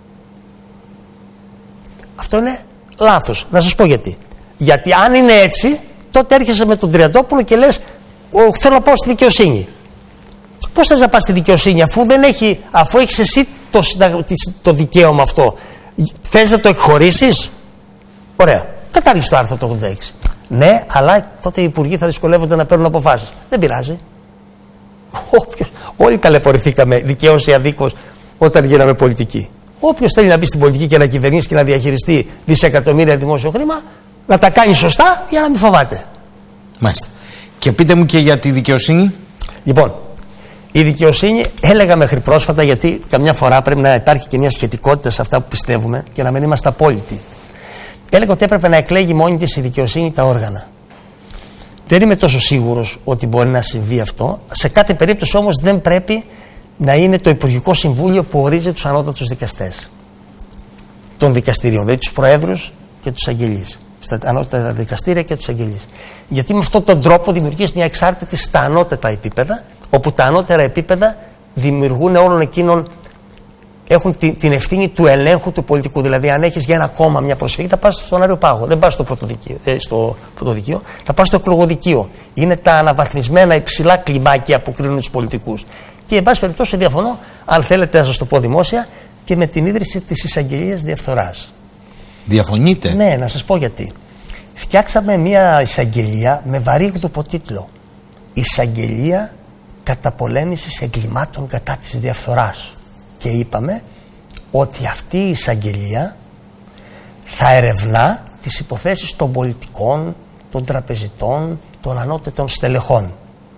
Αυτό είναι λάθος. Να σας πω γιατί. Γιατί αν είναι έτσι, τότε έρχεσαι με τον Τριαντόπουλο και λες: θέλω να πάω στη δικαιοσύνη. Πώς θες να πας στη δικαιοσύνη αφού, δεν έχει, αφού έχεις εσύ το, το δικαίωμα αυτό? Θες να το εκχωρήσεις? Ωραία. Κατάργησε το άρθρο το ογδόντα έξι. Ναι, αλλά τότε οι υπουργοί θα δυσκολεύονται να παίρνουν αποφάσεις. Δεν πειράζει. Όποιος, όλοι ταλαιπωρηθήκαμε δικαίως ή αδίκως όταν γίναμε πολιτικοί. Όποιος θέλει να μπει στην πολιτική και να κυβερνήσει και να διαχειριστεί δισεκατομμύρια δημόσιο χρήμα, να τα κάνει σωστά για να μην φοβάται. Μάλιστα. Και πείτε μου και για τη δικαιοσύνη. Λοιπόν, η δικαιοσύνη, έλεγα μέχρι πρόσφατα, γιατί καμιά φορά πρέπει να υπάρχει και μια σχετικότητα σε αυτά που πιστεύουμε και να μην είμαστε απόλυτοι. Έλεγα ότι έπρεπε να εκλέγει μόνη της η δικαιοσύνη τα όργανα. Δεν είμαι τόσο σίγουρος ότι μπορεί να συμβεί αυτό. Σε κάθε περίπτωση όμως δεν πρέπει να είναι το Υπουργικό Συμβούλιο που ορίζει τους ανώτατους δικαστές των δικαστηρίων, δηλαδή τους προέδρους και τους αγγελείς, στα ανώτατα δικαστήρια και τους αγγελείς. Γιατί με αυτόν τον τρόπο δημιουργείς μια εξάρτητη στα ανώτατα επίπεδα, όπου τα ανώτερα επίπεδα δημιουργούν όλων εκείνων, έχουν την, την ευθύνη του ελέγχου του πολιτικού. Δηλαδή, αν έχεις για ένα κόμμα μια προσφυγή, θα πας στον Αριοπάγο, δεν πας στο πρωτοδικείο, ε, στο πρωτοδικείο, θα πας στο εκλογοδικείο. Είναι τα αναβαθμισμένα υψηλά κλιμάκια που κρίνουν τους πολιτικούς. Και, εν πάση περιπτώσει, διαφωνώ, αν θέλετε να σας το πω δημόσια, και με την ίδρυση της εισαγγελίας διαφθοράς. Διαφωνείτε? Ναι, να σας πω γιατί. Φτιάξαμε μια εισαγγελία με βαρύγδουπο τίτλο. Εισαγγελία καταπολέμησης εγκλημάτων κατά της διαφθοράς. Και είπαμε ότι αυτή η εισαγγελία θα ερευνά τις υποθέσεις των πολιτικών, των τραπεζιτών, των ανώτατων στελεχών.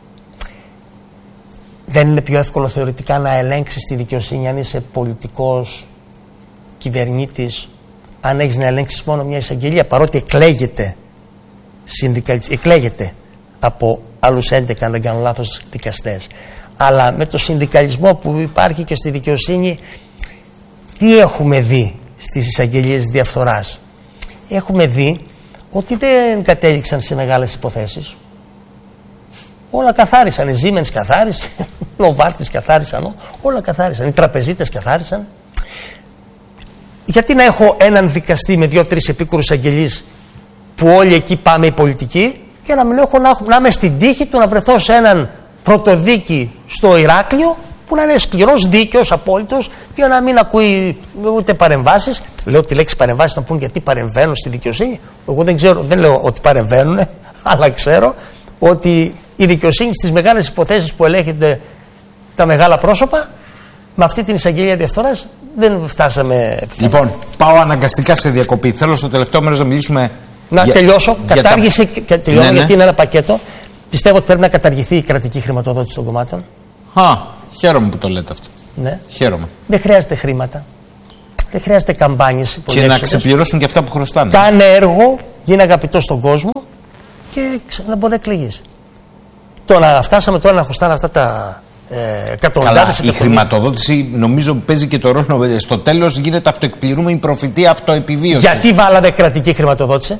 Δεν είναι πιο εύκολο θεωρητικά να ελέγξεις τη δικαιοσύνη αν είσαι πολιτικός κυβερνήτης, αν έχεις να ελέγξεις μόνο μια εισαγγελία, παρότι εκλέγεται, εκλέγεται από άλλους έντεκα, αν δεν κάνω λάθος, δικαστές. Αλλά με το συνδικαλισμό που υπάρχει και στη δικαιοσύνη, τι έχουμε δει στις εισαγγελίες διαφθοράς? Έχουμε δει ότι δεν κατέληξαν σε μεγάλες υποθέσεις. Όλα καθάρισαν. Οι Siemens καθάρισαν, οι Novartis καθάρισαν, όλα καθάρισαν. Οι τραπεζίτες καθάρισαν. Γιατί να έχω έναν δικαστή με δύο-τρεις επίκουρους αγγελείς που όλοι εκεί πάμε οι πολιτικοί, και να μην έχω να, να είμαι στην τύχη του να βρεθώ σε έναν πρωτοδίκη στο Ηράκλειο που να είναι σκληρός, δίκαιος, απόλυτος, για να μην ακούει ούτε παρεμβάσεις. Λέω τη λέξη παρεμβάσεις να πούν γιατί παρεμβαίνουν στη δικαιοσύνη. Εγώ δεν ξέρω, δεν λέω ότι παρεμβαίνουν, αλλά ξέρω ότι η δικαιοσύνη στις μεγάλες υποθέσεις που ελέγχεται τα μεγάλα πρόσωπα, με αυτή την εισαγγελία διαφθοράς δεν φτάσαμε. Λοιπόν, πάω αναγκαστικά σε διακοπή. Θέλω στο τελευταίο μέρος να μιλήσουμε. Να για, τελειώσω. Για Κατάργηση, τα... τελειώνω, ναι, ναι. Γιατί είναι ένα πακέτο. Πιστεύω ότι πρέπει να καταργηθεί η κρατική χρηματοδότηση των κομμάτων. Α, χαίρομαι που το λέτε αυτό. Ναι. Χαίρομαι. Δεν χρειάζεται χρήματα. Δεν χρειάζεται καμπάνιες. Και να ξεπληρώσουν και αυτά που χρωστάνε. Κάνε έργο, γίνε αγαπητός στον κόσμο και να μπορεί να εκλεγείς. Τώρα φτάσαμε τώρα να χρωστάνε αυτά τα ε, εκατομμύρια. Η χρηματοδότηση νομίζω παίζει και το ρόλο. Στο τέλος γίνεται αυτοεκπληρούμενη προφητεία, αυτοεπιβίωση. Γιατί βάλαμε κρατική χρηματοδότηση?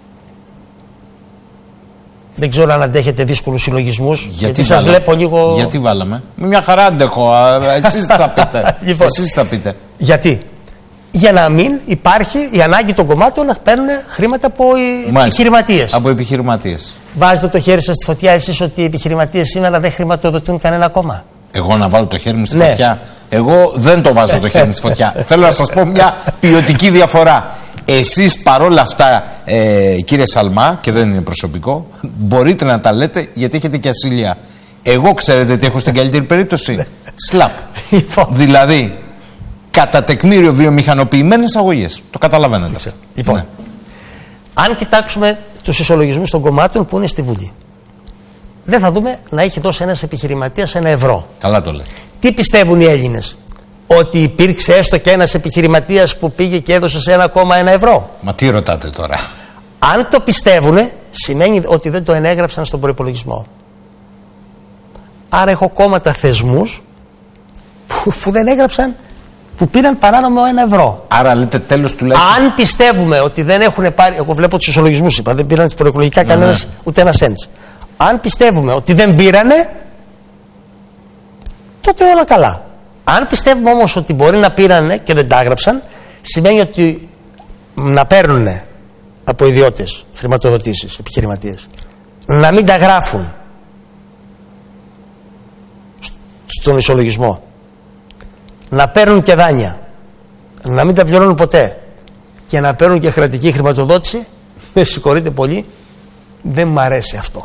Δεν ξέρω αν αντέχετε δύσκολους συλλογισμούς. Γιατί, γιατί σας βλέπω λίγο. Γιατί βάλαμε? Με μια χαρά αντέχω. Εσείς θα πείτε. Λοιπόν, Εσείς θα πείτε. Γιατί? Για να μην υπάρχει η ανάγκη των κομμάτων να παίρνουν χρήματα από επιχειρηματίες. Από επιχειρηματίες. Βάζετε το χέρι σας στη φωτιά εσείς ότι οι επιχειρηματίες σήμερα δεν χρηματοδοτούν κανένα κόμμα? Εγώ να βάλω το χέρι μου στη ναι. φωτιά? Εγώ δεν το βάζω το χέρι μου στη φωτιά. Θέλω να σας πω μια ποιοτική διαφορά. Εσείς παρόλα αυτά, ε, κύριε Σαλμά, και δεν είναι προσωπικό, μπορείτε να τα λέτε γιατί έχετε και ασυλία. Εγώ ξέρετε τι έχω στην καλύτερη περίπτωση? Σλαπ. Δηλαδή, κατά τεκμήριο βιομηχανοποιημένες αγωγές. Το καταλαβαίνετε. Λοιπόν, ναι. Αν κοιτάξουμε τους ισολογισμούς των κομμάτων που είναι στη Βουλή, δεν θα δούμε να έχει δώσει ένας επιχειρηματίας ένα ευρώ. Καλά το λέτε. Τι πιστεύουν οι Έλληνες? Ότι υπήρξε έστω και ένας επιχειρηματίας που πήγε και έδωσε σε ένα κόμμα ένα ευρώ? Μα τι ρωτάτε τώρα? Αν το πιστεύουν, σημαίνει ότι δεν το ενέγραψαν στον προϋπολογισμό. Άρα έχω κόμματα, θεσμούς που, που δεν έγραψαν, που πήραν παράνομο ένα ευρώ. Άρα λέτε τέλος τουλάχιστον. Αν πιστεύουμε ότι δεν έχουν πάρει, εγώ βλέπω τους ισολογισμούς, είπα, δεν πήραν προεκλογικά κανένας, ναι, ούτε ένα σέντς. Αν πιστεύουμε ότι δεν πήρανε, τότε όλα καλά. Αν πιστεύουμε όμως ότι μπορεί να πήρανε και δεν τα έγραψαν, σημαίνει ότι να παίρνουν από ιδιώτες χρηματοδοτήσεις, επιχειρηματίες, να μην τα γράφουν στον ισολογισμό, να παίρνουν και δάνεια, να μην τα πληρώνουν ποτέ και να παίρνουν και κρατική χρηματοδότηση, με συγχωρείτε πολύ, δεν μ' αρέσει αυτό.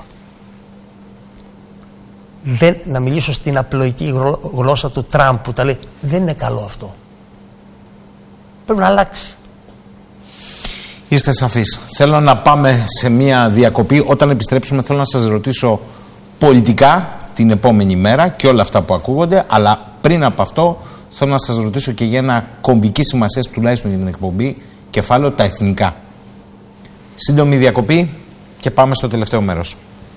Δεν, να μιλήσω στην απλοϊκή γλώσσα του Τραμπ που τα λέει, δεν είναι καλό αυτό. Πρέπει να αλλάξει. Είστε σαφείς. Θέλω να πάμε σε μια διακοπή. Όταν επιστρέψουμε θέλω να σας ρωτήσω πολιτικά την επόμενη μέρα και όλα αυτά που ακούγονται, αλλά πριν από αυτό θέλω να σας ρωτήσω και για ένα κομβική σημασία τουλάχιστον για την εκπομπή κεφάλαιο, τα εθνικά. Σύντομη διακοπή και πάμε στο τελευταίο μέρος.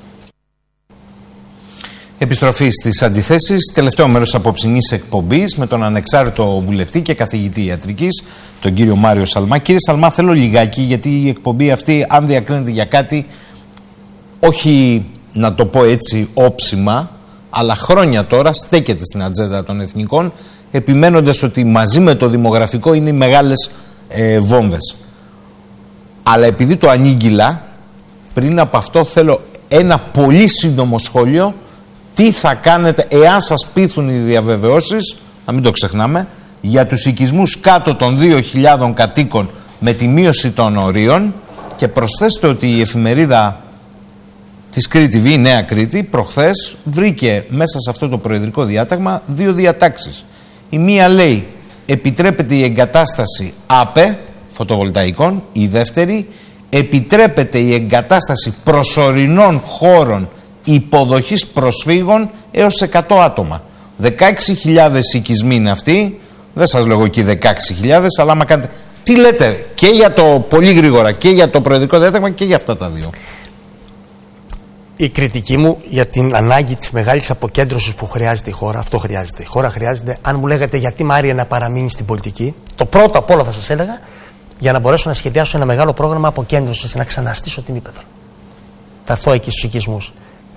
Επιστροφή στις αντιθέσεις, τελευταίο μέρος απόψινής εκπομπής με τον ανεξάρτητο βουλευτή και καθηγητή ιατρικής, τον κύριο Μάριο Σαλμά. Κύριε Σαλμά, θέλω λιγάκι, γιατί η εκπομπή αυτή, αν διακρίνεται για κάτι, όχι να το πω έτσι όψιμα, αλλά χρόνια τώρα στέκεται στην ατζέντα των εθνικών, επιμένοντας ότι μαζί με το δημογραφικό είναι οι μεγάλες ε, βόμβες. Αλλά επειδή το ανήγγυλα, πριν από αυτό θέλω ένα πολύ σύντομο σχόλιο. Τι θα κάνετε εάν σας πείθουν οι διαβεβαιώσεις, να μην το ξεχνάμε, για τους οικισμούς κάτω των δύο χιλιάδων κατοίκων με τη μείωση των ορίων, και προσθέστε ότι η εφημερίδα της Κρήτη Β, Νέα Κρήτη, προχθές βρήκε μέσα σε αυτό το προεδρικό διάταγμα δύο διατάξεις. Η μία λέει επιτρέπεται η εγκατάσταση ΑΠΕ φωτοβολταϊκών, η δεύτερη επιτρέπεται η εγκατάσταση προσωρινών χώρων υποδοχής προσφύγων έως εκατό άτομα. δεκαέξι χιλιάδες οικισμοί είναι αυτοί, δεν σας λέω εκεί δεκαέξι χιλιάδες, αλλά άμα κάνετε... Τι λέτε και για το πολύ γρήγορα και για το προεδρικό διάταγμα και για αυτά τα δύο? Η κριτική μου για την ανάγκη της μεγάλης αποκέντρωσης που χρειάζεται η χώρα, αυτό χρειάζεται. Η χώρα χρειάζεται, αν μου λέγατε γιατί Μάρια να παραμείνει στην πολιτική, το πρώτο απ' όλα θα σας έλεγα, για να μπορέσω να σχεδιάσω ένα μεγάλο πρόγραμμα αποκέντρωσης, να ξαναστήσω την Ύπαιθρο. Θα έρθω εκεί στους οικισμούς.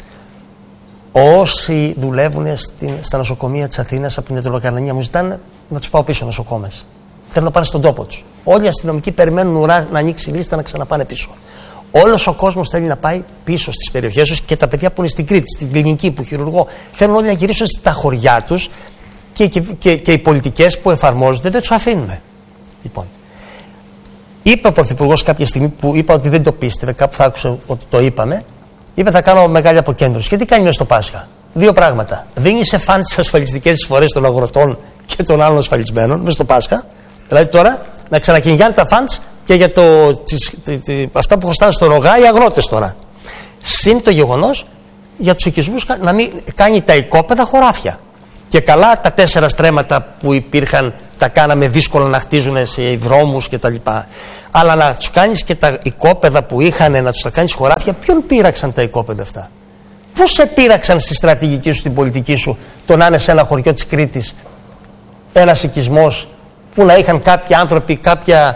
Όσοι δουλεύουν στην, στα νοσοκομεία της Αθήνας από την Ιταλοκαρνανία μου ζητάνε να τους πάω πίσω νοσοκόμες. Θέλουν να πάνε στον τόπο τους. Όλοι οι αστυνομικοί περιμένουν ουρά να ανοίξει η λίστα να ξαναπάνε πίσω. Όλος ο κόσμος θέλει να πάει πίσω στις περιοχές τους και τα παιδιά που είναι στην Κρήτη, στην κλινική, που χειρουργώ, θέλουν όλοι να γυρίσουν στα χωριά τους και, και, και, και οι πολιτικές που εφαρμόζονται δεν τους αφήνουν. Λοιπόν, είπε ο Πρωθυπουργός κάποια στιγμή που είπα ότι δεν το πίστευε, κάπου θα άκουσα ότι το είπαμε. Είπε θα κάνω μεγάλη αποκέντρωση. Και τι κάνει μέσα στο Πάσχα? Δύο πράγματα. Δίνει σε φαν τις ασφαλιστικές εισφορές των αγροτών και των άλλων ασφαλισμένων μέσα στο Πάσχα. Δηλαδή τώρα να ξανακυνηγάνε τα φαντς και για το, τις, τη, τη, αυτά που χρωστάνε στο ρογά οι αγρότες τώρα. Συν το γεγονός για τους οικισμούς να μην κάνει τα οικόπεδα χωράφια. Και καλά τα τέσσερα στρέμματα που υπήρχαν τα κάναμε δύσκολα να χτίζουν σε δρόμους κτλ. Αλλά να τους κάνεις και τα οικόπεδα που είχαν, να τους τα κάνεις χωράφια, ποιον πείραξαν τα οικόπεδα αυτά? Πώς σε πείραξαν στη στρατηγική σου, στην πολιτική σου, το να είναι σε ένα χωριό της Κρήτης ένας οικισμός που να είχαν κάποιοι άνθρωποι, κάποια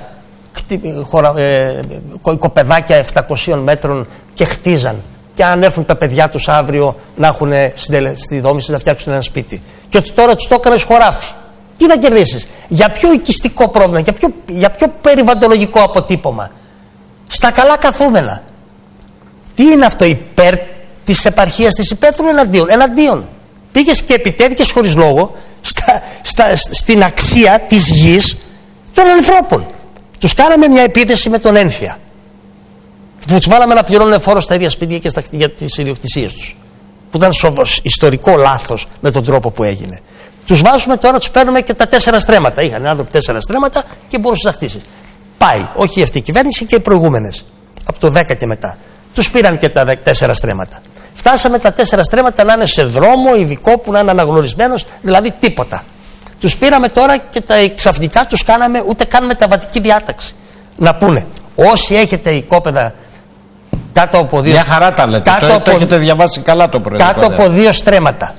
ε, οικοπεδάκια επτακόσιων μέτρων και χτίζαν. Και αν έρθουν τα παιδιά τους αύριο να έχουν στη δόμηση να φτιάξουν ένα σπίτι. Και ότι τώρα τους το έκανες χωράφι. Τι θα κερδίσεις? Για ποιο οικιστικό πρόβλημα, για ποιο, για ποιο περιβαλλοντολογικό αποτύπωμα? Στα καλά καθούμενα. Τι είναι αυτό, υπέρ της επαρχίας της υπαίθρου, εναντίον? Εναντίον. Πήγες και επιτέθηκες χωρίς λόγο στα, στα, στην αξία της γης των ανθρώπων. Τους κάναμε μια επίθεση με τον ένφια. Που τους βάλαμε να πληρώνουν φόρο στα ίδια σπίτια και στα, για τις ιδιοκτησίες τους. Που ήταν σοβαρός, ιστορικό λάθος με τον τρόπο που έγινε. Τους βάζουμε τώρα, τους παίρνουμε και τα τέσσερα στρέμματα. Είχαν άνθρωποι τέσσερα στρέμματα και μπορούσε να χτίσει. Πάει, όχι αυτή η κυβέρνηση και οι προηγούμενες. Από το δέκα και μετά. Τους πήραν και τα τέσσερα στρέμματα. Φτάσαμε τα τέσσερα στρέμματα να είναι σε δρόμο ειδικό που να είναι αναγνωρισμένος, δηλαδή τίποτα. Τους πήραμε τώρα και τα ξαφνικά τους κάναμε ούτε καν μεταβατική διάταξη. Να πούνε, όσοι έχετε οικόπεδα κάτω από δύο. Μια χαρά τα λέτε. Το, από, το έχετε διαβάσει καλά το πρωί. Κάτω από δύο στρέμματα.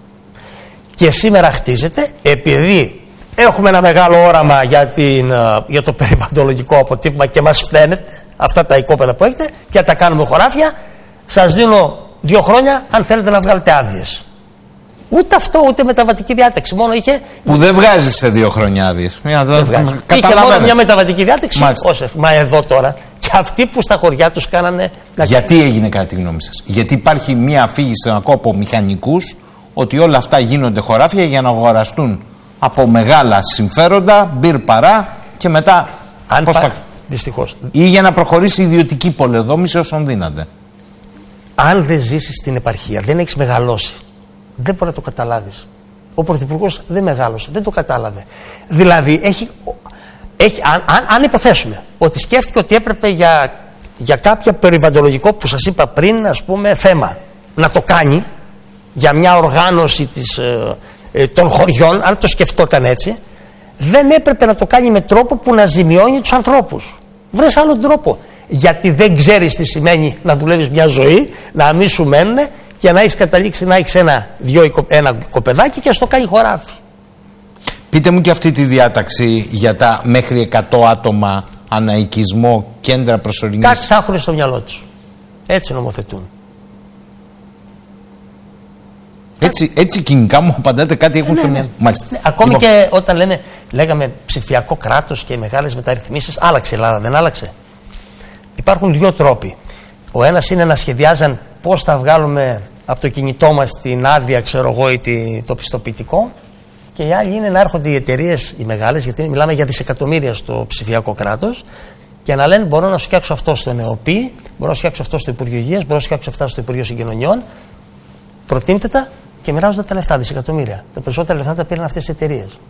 Και σήμερα χτίζεται, επειδή έχουμε ένα μεγάλο όραμα για, την, για το περιβαλλοντολογικό αποτύπωμα και μας φταίνετε αυτά τα οικόπεδα που έχετε και τα κάνουμε χωράφια, σας δίνω δύο χρόνια αν θέλετε να βγάλετε άδειες. Ούτε αυτό, ούτε μεταβατική διάταξη. Μόνο είχε. Που δεν βγάζει σε δύο χρόνια άδειες. Είχε μόνο μια μεταβατική διάταξη. Όσε, μα εδώ τώρα. Και αυτοί που στα χωριά τους κάνανε. Γιατί έγινε κατά τη γνώμη σας? Γιατί υπάρχει μια αφήγηση από μηχανικούς ότι όλα αυτά γίνονται χωράφια για να αγοραστούν από μεγάλα συμφέροντα, μπυρ παρά και μετά. Αν πα... τα... Δυστυχώς. Ή για να προχωρήσει η ιδιωτική πολεοδόμηση όσων δύναται. Αν δεν ζήσεις στην επαρχία, δεν έχεις μεγαλώσει, δεν μπορεί να το καταλάβεις. Ο Πρωθυπουργός δεν μεγάλωσε, δεν το κατάλαβε. Δηλαδή, έχει, έχει, αν, αν, αν υποθέσουμε ότι σκέφτηκε ότι έπρεπε για, για κάποιο περιβαλλοντολογικό που σας είπα πριν, ας πούμε, θέμα, να το κάνει για μια οργάνωση της, ε, ε, των χωριών, αν το σκεφτόταν έτσι, δεν έπρεπε να το κάνει με τρόπο που να ζημιώνει τους ανθρώπους. Βρες άλλον τρόπο. Γιατί δεν ξέρεις τι σημαίνει να δουλεύεις μια ζωή, να μην σου μένουν και να έχεις καταλήξει να έχεις ένα, δυο, ένα κοπεδάκι και να στο κάνει χωράφι. Πείτε μου και αυτή τη διάταξη για τα μέχρι εκατό άτομα αναοικισμό, κέντρα προσωρινής. Κάτι θα έχουν στο μυαλό τους. Έτσι νομοθετούν. Έτσι, έτσι κοινικά μου απαντάτε κάτι έχουν ναι, στο ναι. μυαλό. Μάλιστα. Ναι, ακόμη λοιπόν. Και όταν λέμε, λέγαμε ψηφιακό κράτος και μεγάλες μεταρρυθμίσεις, άλλαξε η Ελλάδα, δεν άλλαξε? Υπάρχουν δύο τρόποι. Ο ένας είναι να σχεδιάζαν πώς θα βγάλουμε από το κινητό μας την άδεια, ξέρω εγώ, ή το πιστοποιητικό. Και η άλλη είναι να έρχονται οι εταιρείες οι μεγάλες, γιατί μιλάμε για δισεκατομμύρια στο ψηφιακό κράτος, και να λένε: μπορώ να σου φτιάξω αυτό στο ΕΝΕΟΠΗ, μπορώ να σου φτιάξω αυτό στο Υπουργείο Υγείας, μπορώ να σου φτιάξω αυτά στο Υπουργείο Συγκοινωνιών. Προτείνετε τα και μοιράζονται τα λεφτά, δισεκατομμύρια. Τα περισσότερα λεφτά τα πήραν αυτές οι εταιρείες.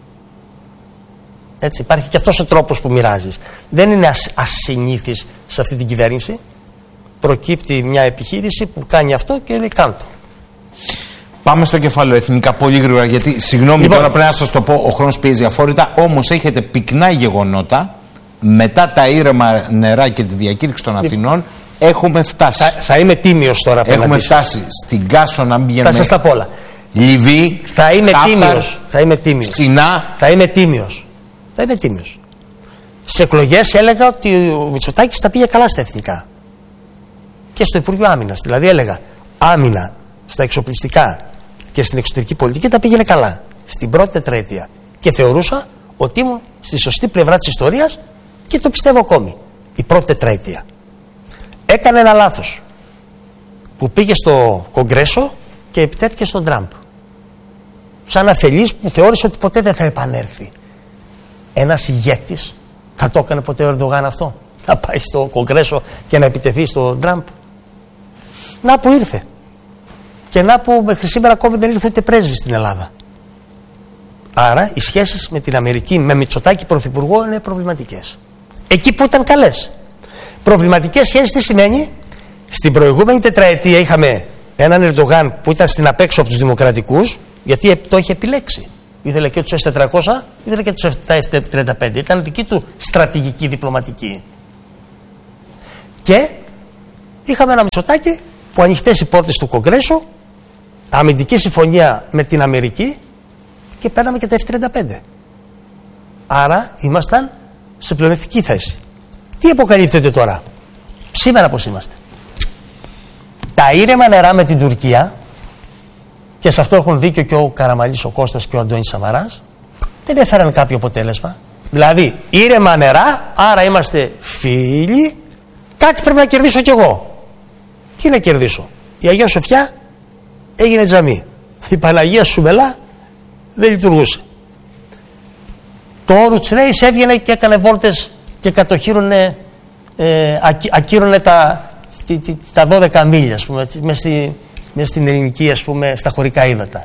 Έτσι, υπάρχει και αυτός ο τρόπος που μοιράζεις. Δεν είναι ασ, ασυνήθις σε αυτή την κυβέρνηση. Προκύπτει μια επιχείρηση που κάνει αυτό και λέει: κάντο. Πάμε στο κεφάλαιο εθνικά πολύ γρήγορα, γιατί συγγνώμη λοιπόν, τώρα πρέπει να σας το πω, ο χρόνος πιέζει αφόρητα, όμως έχετε πυκνά γεγονότα μετά τα ήρεμα νερά και τη διακήρυξη των Αθηνών. Έχουμε φτάσει. Θα, θα είμαι τίμιος τώρα. Έχουμε φτάσει στην Κάσο να μην πηγαίνουμε. Θα σας τα πω όλα. Λιβύη. Θα είμαι τίμιος. Θα είμαι τίμιος. Σινά. Θα είμαι τίμιος. Θα είμαι τίμιος. Σε εκλογές έλεγα ότι ο Μητσοτάκης τα πήγε καλά στα εθνικά. Και στο Υπουργείο Άμυνας. Δηλαδή έλεγα άμυνα στα εξοπλιστικά και στην εξωτερική πολιτική τα πήγαινε καλά. Στην πρώτη τετραετία. Και θεωρούσα ότι ήμουν στη σωστή πλευρά της ιστορίας και το πιστεύω ακόμη. Η πρώτη τετραετία. Έκανε ένα λάθος. Που πήγε στο Κογκρέσο και επιτέθηκε στον Τραμπ. Σαν αφελής που θεώρησε ότι ποτέ δεν θα επανέλθει. Ένας ηγέτης θα το έκανε ποτέ ο Ερντογάν αυτό? Να πάει στο Κογκρέσο και να επιτεθεί στον Τραμπ? Να που ήρθε. Και να που μέχρι σήμερα ακόμη δεν ήρθε ούτε πρέσβη στην Ελλάδα. Άρα οι σχέσεις με την Αμερική, με Μητσοτάκη πρωθυπουργό, είναι προβληματικές. Εκεί που ήταν καλές. Προβληματικές σχέσεις τι σημαίνει? Στην προηγούμενη τετραετία είχαμε έναν Ερντογάν που ήταν στην απέξω από τους δημοκρατικούς, γιατί το είχε επιλέξει. Ήθελε και τους ες τετρακόσια, ήθελε και τους εφ τριάντα πέντε. Ήταν δική του στρατηγική διπλωματική. Και είχαμε ένα Μητσοτάκη που ανοιχτές οι πόρτες του Κογκρέσου, αμυντική συμφωνία με την Αμερική και παίρναμε και τα εφ τριάντα πέντε. Άρα ήμασταν σε πλεονεκτική θέση. Τι αποκαλύπτεται τώρα? Σήμερα πώς είμαστε? Τα ήρεμα νερά με την Τουρκία, και σε αυτό έχουν δίκιο και ο Καραμανλής, ο Κώστας και ο Αντώνης Σαμαράς, δεν έφεραν κάποιο αποτέλεσμα. Δηλαδή ήρεμα νερά, άρα είμαστε φίλοι, κάτι πρέπει να κερδίσω κι εγώ. Τι να κερδίσω? Η Αγία Σοφιά έγινε τζαμί, η Παναγία Σουμελά δεν λειτουργούσε. Το Όρουτς Ρέις έβγαινε και έκανε βόλτες και κατοχύρωνε, ε, ακύρωνε τα, τα δώδεκα μίλια, ας πούμε, μες, στη, μες στην ελληνική, ας πούμε, στα χωρικά ύδατα.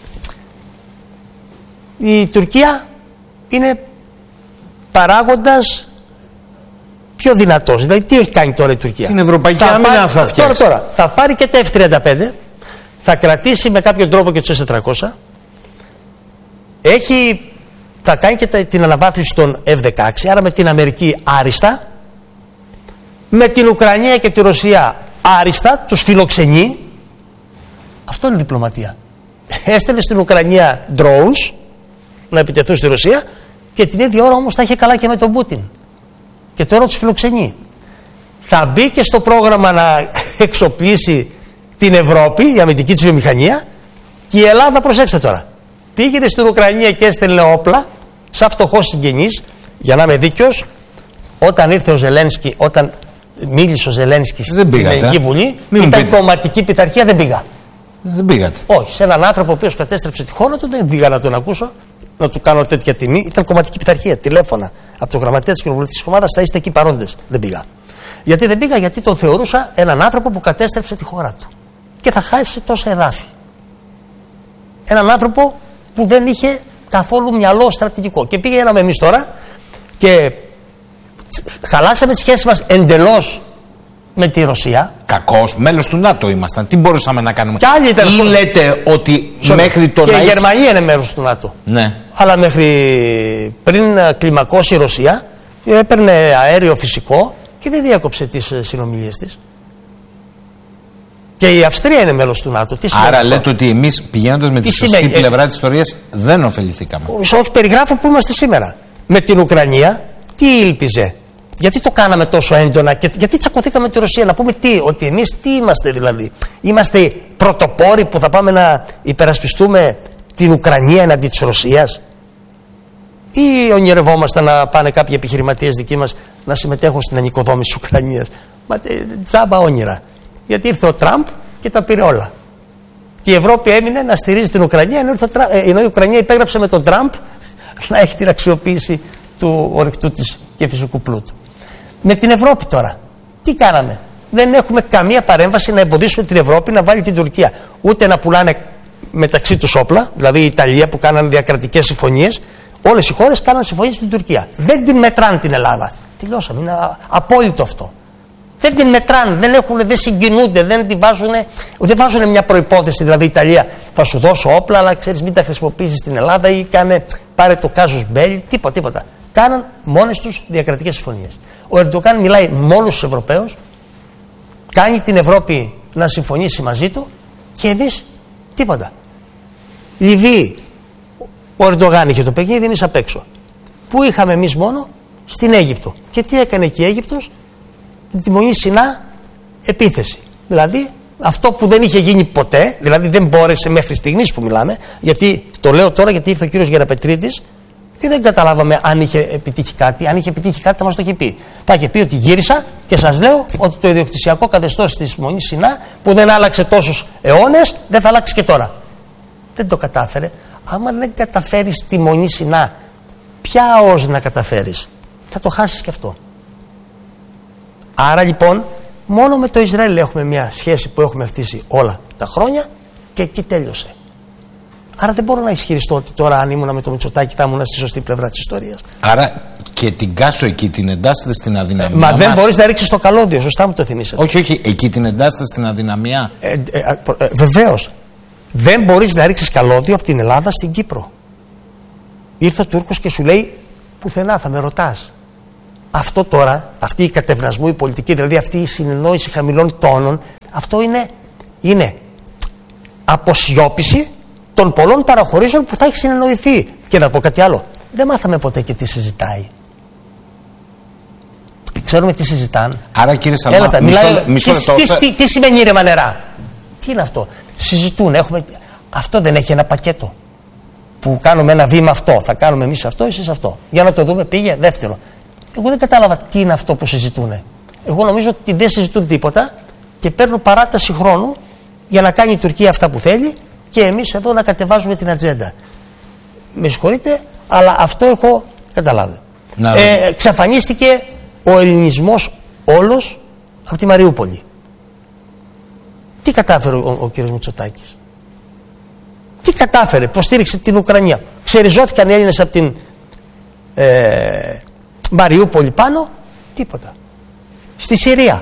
Η Τουρκία είναι παράγοντας πιο δυνατός. Δηλαδή τι έχει κάνει τώρα η Τουρκία? Την ευρωπαϊκή άμυνα θα φτιάξει. Τώρα, τώρα θα πάρει και τα εφ τριάντα πέντε, θα κρατήσει με κάποιο τρόπο και τους ες τετρακόσια, έχει... θα κάνει και την αναβάθμιση των εφ δεκαέξι, άρα με την Αμερική άριστα, με την Ουκρανία και τη Ρωσία άριστα, τους φιλοξενεί. Αυτό είναι διπλωματία. Έστελνε στην Ουκρανία drones να επιτεθούν στη Ρωσία και την ίδια ώρα όμως θα είχε καλά και με τον Πούτιν. Και τώρα τους φιλοξενεί. Θα μπει και στο πρόγραμμα να εξοπλίσει την Ευρώπη, η αμυντική της βιομηχανία, και η Ελλάδα, προσέξτε τώρα, πήγαινε στην Ουκρανία και έστελνε όπλα σαν φτωχός συγγενής. Για να είμαι δίκαιος, όταν ήρθε ο Ζελένσκι, όταν μίλησε ο Ζελένσκι στην Ελληνική Βουλή, Μην ήταν κομματική πειθαρχία, δεν πήγα. Δεν πήγατε? Όχι, σε έναν άνθρωπο ο οποίος κατέστρεψε τη χώρα του δεν πήγα να τον ακούσω, να του κάνω τέτοια τιμή. Ήταν κομματική πειθαρχία. Τηλέφωνα από το γραμματέα της κοινοβουλευτικής ομάδας, θα είστε εκεί παρόντες. Δεν πήγα. Γιατί δεν πήγα? Γιατί τον θεωρούσα έναν άνθρωπο που κατέστρεψε τη χώρα του και θα χάσει τόσα εδάφη. Έναν άνθρωπο που δεν είχε καθόλου μυαλό στρατηγικό. Και πήγαμε εμείς τώρα και χαλάσαμε τις σχέσεις μας εντελώς με τη Ρωσία. Κακώς, μέλος του ΝΑΤΟ ήμασταν. Τι μπορούσαμε να κάνουμε? Και άλλοι ήταν. Ή λέτε ότι Sorry. μέχρι το και να η είσαι... Γερμανία είναι μέρος του ΝΑΤΟ. Ναι. Αλλά μέχρι πριν κλιμακώσει η Ρωσία έπαιρνε αέριο φυσικό και δεν διάκοψε τις συνομιλίες της. Και η Αυστρία είναι μέλος του ΝΑΤΟ. Τι Άρα αυτό? λέτε ότι εμείς πηγαίνοντας με τη σωστή σημαίνει? πλευρά της ιστορίας δεν ωφεληθήκαμε. Όχι, περιγράφω που είμαστε σήμερα. Με την Ουκρανία τι ήλπιζε? Γιατί το κάναμε τόσο έντονα και γιατί τσακωθήκαμε με τη Ρωσία? Να πούμε τι, ότι εμείς τι είμαστε δηλαδή? Είμαστε πρωτοπόροι που θα πάμε να υπερασπιστούμε την Ουκρανία εναντί της Ρωσίας? Ή ονειρευόμαστε να πάνε κάποιοι επιχειρηματίες δικοί μας να συμμετέχουν στην ανοικοδόμηση της Ουκρανίας? Μα τζάμπα όνειρα. Γιατί ήρθε ο Τραμπ και τα πήρε όλα. Και η Ευρώπη έμεινε να στηρίζει την Ουκρανία, ενώ, ενώ η Ουκρανία υπέγραψε με τον Τραμπ να έχει την αξιοποίηση του ορυκτού της και φυσικού πλούτου. Με την Ευρώπη τώρα, τι κάναμε? Δεν έχουμε καμία παρέμβαση να εμποδίσουμε την Ευρώπη να βάλει την Τουρκία. Ούτε να πουλάνε μεταξύ τους όπλα, δηλαδή η Ιταλία που κάνανε διακρατικές συμφωνίες, όλες οι χώρες κάνανε συμφωνίες με την Τουρκία. Δεν την μετράνε την Ελλάδα. Τελειώσαμε, είναι απόλυτο αυτό. Δεν την μετράνε, δεν, έχουν, δεν συγκινούνται, δεν τη βάζουν, δεν βάζουν μια προϋπόθεση. Δηλαδή η Ιταλία θα σου δώσω όπλα, αλλά ξέρεις μην τα χρησιμοποιήσεις στην Ελλάδα ή κάνε, πάρε το κάζους μπέλι, τίποτα, τίποτα. Κάναν μόνες τους διακρατικές συμφωνίες. Ο Ερντογάν μιλάει με όλους τους Ευρωπαίους, κάνει την Ευρώπη να συμφωνήσει μαζί του και εμείς τίποτα. Λιβύη, ο Ερντογάν είχε το παιχνίδι, εμείς απ' έξω. Πού είχαμε εμείς μόνο? Στην Αίγυπτο. Και τι έκανε εκεί η Αίγυπτος? Τη Μονή Σινά επίθεση. Δηλαδή αυτό που δεν είχε γίνει ποτέ, δηλαδή δεν μπόρεσε μέχρι στιγμής που μιλάμε, γιατί το λέω τώρα γιατί ήρθε ο κύριος Γεραπετρίδης και δεν καταλάβαμε αν είχε επιτύχει κάτι. Αν είχε επιτύχει κάτι θα μας το είχε πει. Θα είχε πει ότι γύρισα και σας λέω ότι το ιδιοκτησιακό καθεστώς της Μονής Σινά που δεν άλλαξε τόσους αιώνες δεν θα αλλάξει και τώρα. Δεν το κατάφερε. Άμα δεν καταφέρεις τη Μονή Σινά, ποια ως να καταφέρεις? Θα το χάσεις και αυτό. Άρα λοιπόν μόνο με το Ισραήλ έχουμε μια σχέση που έχουμε χτίσει όλα τα χρόνια και εκεί τέλειωσε. Άρα δεν μπορώ να ισχυριστώ ότι τώρα αν ήμουν με το Μητσοτάκη θα ήμουν στη σωστή πλευρά της ιστορίας. Άρα και την Κάσο εκεί την εντάσσετε στην αδυναμία. Μα δεν μας. μπορείς να ρίξεις το καλώδιο, σωστά μου το θυμίσατε. Όχι, όχι, εκεί την εντάσσετε στην αδυναμία. Ε, ε, ε, ε, βεβαίως. Δεν μπορείς να ρίξεις καλώδιο από την Ελλάδα στην Κύπρο. ήρθε ο Τούρκος και σου λέει πουθενά, θα με ρωτάς. Αυτό τώρα, αυτή η κατευνασμού, η πολιτική, δηλαδή αυτή η συνεννόηση χαμηλών τόνων, αυτό είναι, είναι αποσιώπηση των πολλών παραχωρήσεων που θα έχει συνεννοηθεί. Και να πω κάτι άλλο, δεν μάθαμε ποτέ και τι συζητάει. Ξέρουμε τι συζητάνε. Άρα κύριε Σαλμά, μισό, μισό λεπτό. Τι, τι, τι σημαίνει ήρεμα νερά? Τι είναι αυτό? Συζητούν, έχουμε... Αυτό δεν έχει ένα πακέτο που κάνουμε ένα βήμα αυτό, θα κάνουμε εμείς αυτό, εσείς αυτό. Για να το δούμε, πήγε δεύτερο. Εγώ δεν κατάλαβα τι είναι αυτό που συζητούν. Εγώ νομίζω ότι δεν συζητούν τίποτα και παίρνουν παράταση χρόνου για να κάνει η Τουρκία αυτά που θέλει και εμείς εδώ να κατεβάζουμε την ατζέντα. Με συγχωρείτε, αλλά αυτό έχω καταλάβει. Ε, εξαφανίστηκε ο ελληνισμός όλος από τη Μαριούπολη. Τι κατάφερε ο, ο κ. Μητσοτάκης? Τι κατάφερε? Πώς στήριξε την Ουκρανία? Ξεριζώθηκαν οι Έλληνες από την ε, Μαριούπολη πάνω? Τίποτα. Στη Συρία,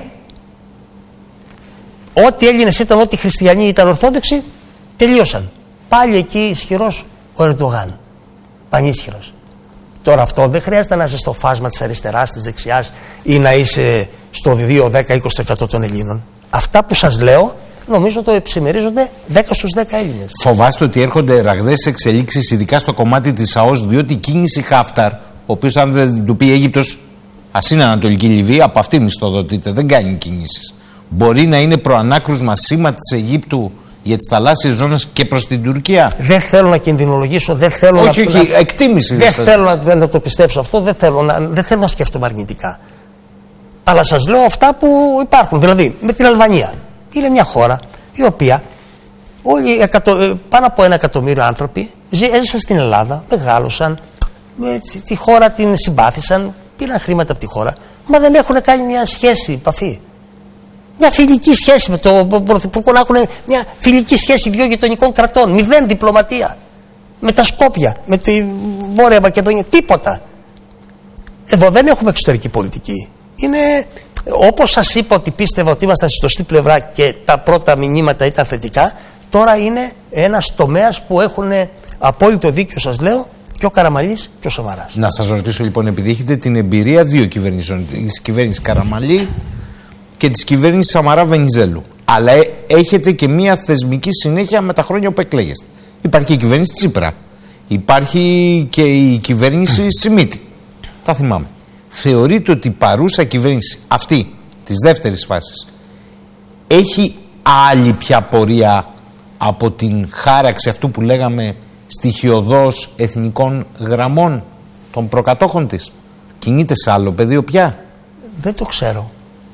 ό,τι Έλληνες ήταν, ό,τι χριστιανοί ήταν ορθόδοξοι, τελείωσαν. Πάλι εκεί ισχυρός ο Ερντογάν. Πανίσχυρος. Τώρα αυτό δεν χρειάζεται να είσαι στο φάσμα της αριστεράς, της δεξιάς ή να είσαι στο δύο, δέκα, είκοσι τοις εκατό των Ελλήνων. Αυτά που σας λέω νομίζω το επισημερίζονται δέκα στους δέκα Έλληνες. Φοβάστε ότι έρχονται ραγδαίες εξελίξεις, ειδικά στο κομμάτι της ΑΟΣ, διότι η κίνηση Χάφταρ, ο οποίος αν δεν του πει η Αίγυπτος, ας είναι Ανατολική Λιβύη, από αυτή μισθοδοτείται, δεν κάνει κινήσεις. Μπορεί να είναι προανάκρουσμα σήμα της Αιγύπτου για τις θαλάσσιες ζώνες και προς την Τουρκία. Δεν θέλω να κινδυνολογήσω, δεν θέλω όχι, να. Όχι, εκτίμηση. Δεν σας... θέλω να, να το πιστέψω αυτό, δεν θέλω να, δεν θέλω να σκέφτομαι αρνητικά. Αλλά σας λέω αυτά που υπάρχουν. Δηλαδή, με την Αλβανία. Είναι μια χώρα η οποία όλοι, εκατο, πάνω από ένα εκατομμύριο άνθρωποι έζησαν στην Ελλάδα, μεγάλωσαν, με, τη χώρα την συμπάθησαν, πήραν χρήματα από τη χώρα, μα δεν έχουν κάνει μια σχέση, επαφή. Μια φιλική σχέση με τον Πρωθυπουργό, να έχουν μια φιλική σχέση δύο γειτονικών κρατών. Μηδέν διπλωματία. Με τα Σκόπια, με τη Βόρεια Μακεδονία, τίποτα. Εδώ δεν έχουμε εξωτερική πολιτική. Είναι όπως σας είπα ότι πίστευα ότι ήμασταν στη σωστή πλευρά και τα πρώτα μηνύματα ήταν θετικά. Τώρα είναι ένας τομέας που έχουν απόλυτο δίκιο, σας λέω, και ο Καραμανλής και ο Σαμαράς. Να σας ρωτήσω λοιπόν, επειδή έχετε την εμπειρία δύο κυβερνήσεων, της κυβέρνησης Καραμανλή και της κυβέρνησης Σαμαρά Βενιζέλου. Αλλά ε, έχετε και μια θεσμική συνέχεια με τα χρόνια που εκλέγεστε. Υπάρχει η κυβέρνηση Τσίπρα. Υπάρχει και η κυβέρνηση Σιμίτη. Τα θυμάμαι. Θεωρείτε ότι η παρούσα κυβέρνηση αυτή της δεύτερης φάσης έχει άλλη πια πορεία από την χάραξη αυτού που λέγαμε στοιχειωδώς εθνικών γραμμών των προκατόχων της? Κινείται σε άλλο πεδίο πια? Δεν το ξέρω.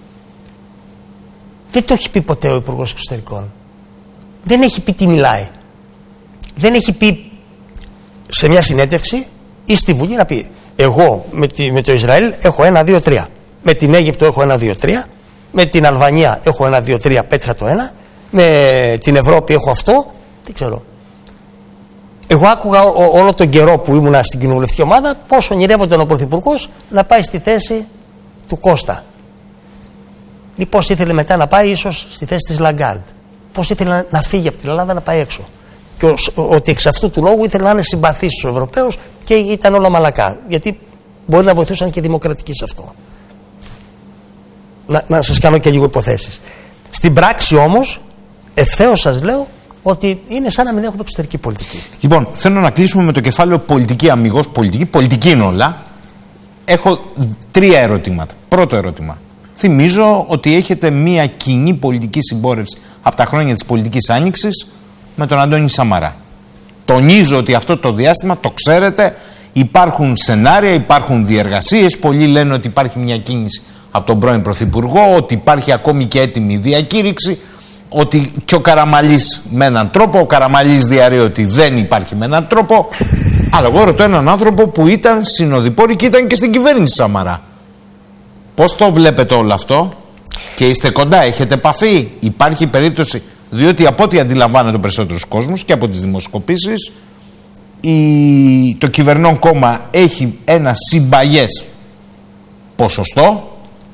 Δεν το έχει πει ποτέ ο Υπουργός Εξωτερικών. Δεν έχει πει τι μιλάει. Δεν έχει πει σε μια συνέντευξη ή στη Βουλή να πει εγώ με, τη, με το Ισραήλ έχω ένα, δύο, τρία. Με την Αίγυπτο έχω ένα, δύο, τρία. Με την Αλβανία έχω ένα, δύο, τρία, πέτυχα το ένα. Με την Ευρώπη έχω αυτό. Δεν ξέρω. Εγώ άκουγα ό, όλο τον καιρό που ήμουνα στην κοινοβουλευτική ομάδα πώς ονειρεύονταν ο Πρωθυπουργός να πάει στη θέση του Κώστα. Ή πώς ήθελε μετά να πάει ίσως στη θέση της Λαγκάρντ. Πώς ήθελε να, να φύγει από την Ελλάδα να πάει έξω. Και ο, ότι εξ αυτού του λόγου ήθελε να είναι συμπαθής στους Ευρωπαίους και ήταν όλα μαλακά. Γιατί μπορεί να βοηθούσαν και οι δημοκρατικοί σε αυτό. Να, να σας κάνω και λίγο υποθέσεις. Στην πράξη όμως, ευθέως σας λέω ότι είναι σαν να μην έχουμε εξωτερική πολιτική. Λοιπόν, θέλω να κλείσουμε με το κεφάλαιο πολιτική, αμιγώς πολιτική. Πολιτική είναι όλα. Έχω τρία ερωτήματα. Πρώτο ερώτημα. Θυμίζω ότι έχετε μία κοινή πολιτική συμπόρευση από τα χρόνια της πολιτικής άνοιξης με τον Αντώνη Σαμαρά. Τονίζω ότι αυτό το διάστημα, το ξέρετε, υπάρχουν σενάρια, υπάρχουν διεργασίες. Πολλοί λένε ότι υπάρχει μια κίνηση από τον πρώην Πρωθυπουργό, ότι υπάρχει ακόμη και έτοιμη διακήρυξη, ότι και ο Καραμανλής με έναν τρόπο, ο Καραμανλής διαρρέει ότι δεν υπάρχει με έναν τρόπο. Αλλά εγώ ρωτώ έναν άνθρωπο που ήταν συνοδοιπόρη και ήταν και στην κυβέρνηση Σαμαρά. Πώς το βλέπετε όλο αυτό και είστε κοντά, έχετε επαφή? Υπάρχει περίπτωση? Διότι από ό,τι αντιλαμβάνεται ο περισσότερος κόσμος και από τις δημοσκοπήσεις, η... το κυβερνών κόμμα έχει ένα συμπαγές ποσοστό,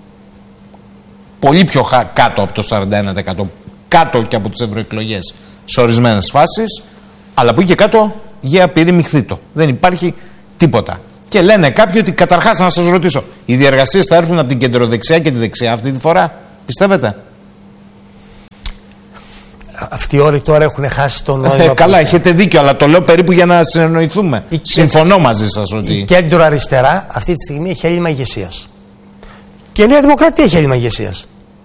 πολύ πιο χα... κάτω από το σαράντα ένα τοις εκατό, κάτω και από τις ευρωεκλογές σε ορισμένες φάσεις, αλλά που και κάτω για πυρήμιχθήτο. Δεν υπάρχει Τίποτα. Και λένε κάποιοι ότι καταρχάς να σας ρωτήσω, οι διεργασίες θα έρθουν από την κεντροδεξιά και τη δεξιά αυτή τη φορά, πιστεύετε? Αυτοί όλοι τώρα έχουν χάσει τον νόημα. Ε, καλά, έχετε δίκιο, αλλά το λέω περίπου για να συνεννοηθούμε. Η Συμφωνώ κέντρο, μαζί σας ότι. Η κέντρο αριστερά αυτή τη στιγμή έχει έλλειμμα ηγεσίας. Και η Νέα Δημοκρατία έχει έλλειμμα ηγεσίας.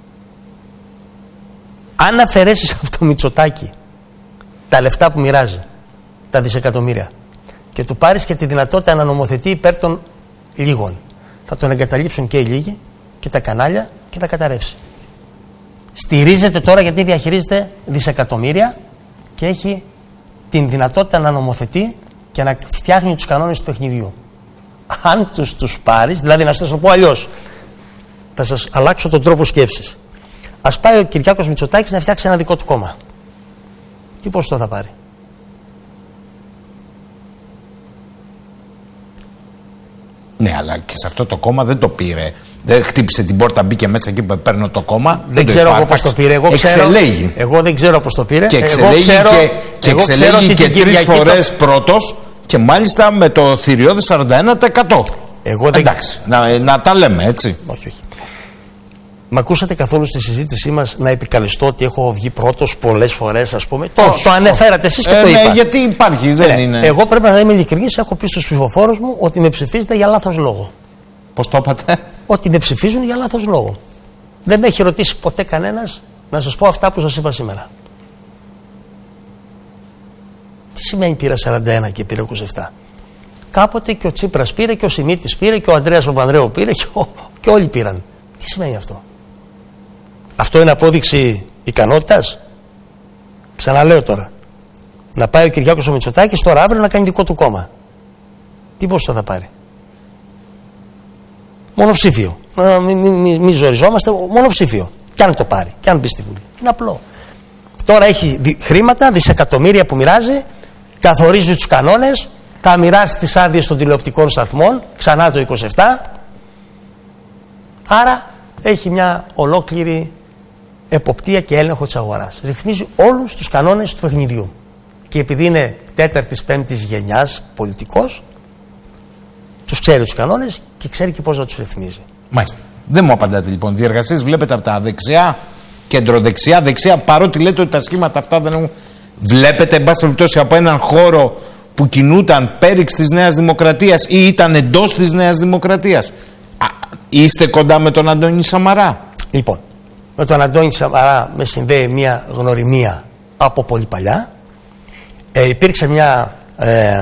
Αν αφαιρέσεις από το Μητσοτάκη τα λεφτά που μοιράζει, τα δισεκατομμύρια, και του πάρεις και τη δυνατότητα να νομοθετεί υπέρ των λίγων, θα τον εγκαταλείψουν και οι λίγοι και τα κανάλια και τα καταρρεύσει. Στηρίζεται τώρα γιατί διαχειρίζεται δισεκατομμύρια και έχει την δυνατότητα να νομοθετεί και να φτιάχνει τους κανόνες του παιχνιδιού. Αν τους τους πάρεις, δηλαδή να σας το πω αλλιώς, θα σας αλλάξω τον τρόπο σκέψης. Ας πάει ο Κυριάκος Μητσοτάκης να φτιάξει ένα δικό του κόμμα. Τι ποσοστό θα πάρει? Ναι, αλλά και σε αυτό το κόμμα δεν το πήρε. Δεν χτύπησε την πόρτα, μπήκε μέσα και είπε παίρνω το κόμμα. Δεν, δεν ξέρω εγώ πώς το πήρε. Εγώ, ξέρω, εγώ δεν ξέρω πώς το πήρε. Και εξελέγει ξέρω, και, και, εγώ εξελέγει και τρεις φορές το... πρώτος και μάλιστα με το θηριώδη σαράντα ένα τοις εκατό. Εγώ δεν... Εντάξει, να, να τα λέμε έτσι. Όχι, όχι. Μ' ακούσατε καθόλου στη συζήτησή μας να επικαλεστώ ότι έχω βγει πρώτος πολλές φορές, ας πούμε? Το, το ανεφέρατε εσείς και ε, το είπα. Ναι, γιατί υπάρχει, δεν ναι, είναι. Εγώ πρέπει να είμαι ειλικρινής, έχω πει στους ψηφοφόρους μου ότι με ψηφίζετε για λάθος λόγο. Πώς το είπατε? Ότι με ψηφίζουν για λάθος λόγο. Δεν με έχει ρωτήσει ποτέ κανένας να σας πω αυτά που σας είπα σήμερα. Τι σημαίνει πήρα σαράντα ένα και πήρα είκοσι επτά? Κάποτε και ο Τσίπρας πήρε και ο Σιμίτης πήρε και ο Ανδρέας Παπανδρέου πήρε και, ο, και όλοι πήραν. Τι σημαίνει αυτό? Αυτό είναι απόδειξη ικανότητας? Ξαναλέω τώρα. Να πάει ο Κυριάκος ο Μητσοτάκης τώρα αύριο να κάνει δικό του κόμμα. Τι ποσοστό θα πάρει? Μονοψήφιο. Μην μη, μη, μη ζοριζόμαστε. Μονοψήφιο. Κι αν το πάρει. Κι αν μπει στη Βουλή. Είναι απλό. Τώρα έχει δι, χρήματα, δισεκατομμύρια που μοιράζει, καθορίζει τους κανόνες, θα μοιράσει τις άδειες των τηλεοπτικών σταθμών, ξανά το είκοσι επτά. Άρα έχει μια ολόκληρη εποπτεία και έλεγχο της αγοράς. Ρυθμίζει όλους τους κανόνες του παιχνιδιού. Και επειδή είναι τέταρτης πέμπτης γενιάς πολιτικός, τους ξέρει τους κανόνες και ξέρει και πώς να τους ρυθμίζει. Μάλιστα. Δεν μου απαντάτε λοιπόν. Διεργασίες βλέπετε από τα δεξιά, κεντροδεξιά, δεξιά, παρότι λέτε ότι τα σχήματα αυτά δεν έχουν. Βλέπετε, εν πάση περιπτώσει, από έναν χώρο που κινούταν πέριξ της Νέας Δημοκρατίας ή ήταν εντός της Νέας Δημοκρατίας. Α, είστε κοντά με τον Αντώνη Σαμαρά? Λοιπόν, με τον Αντώνη Σαμαρά με συνδέει μια γνωριμία από πολύ παλιά. Ε, υπήρξε μια ε,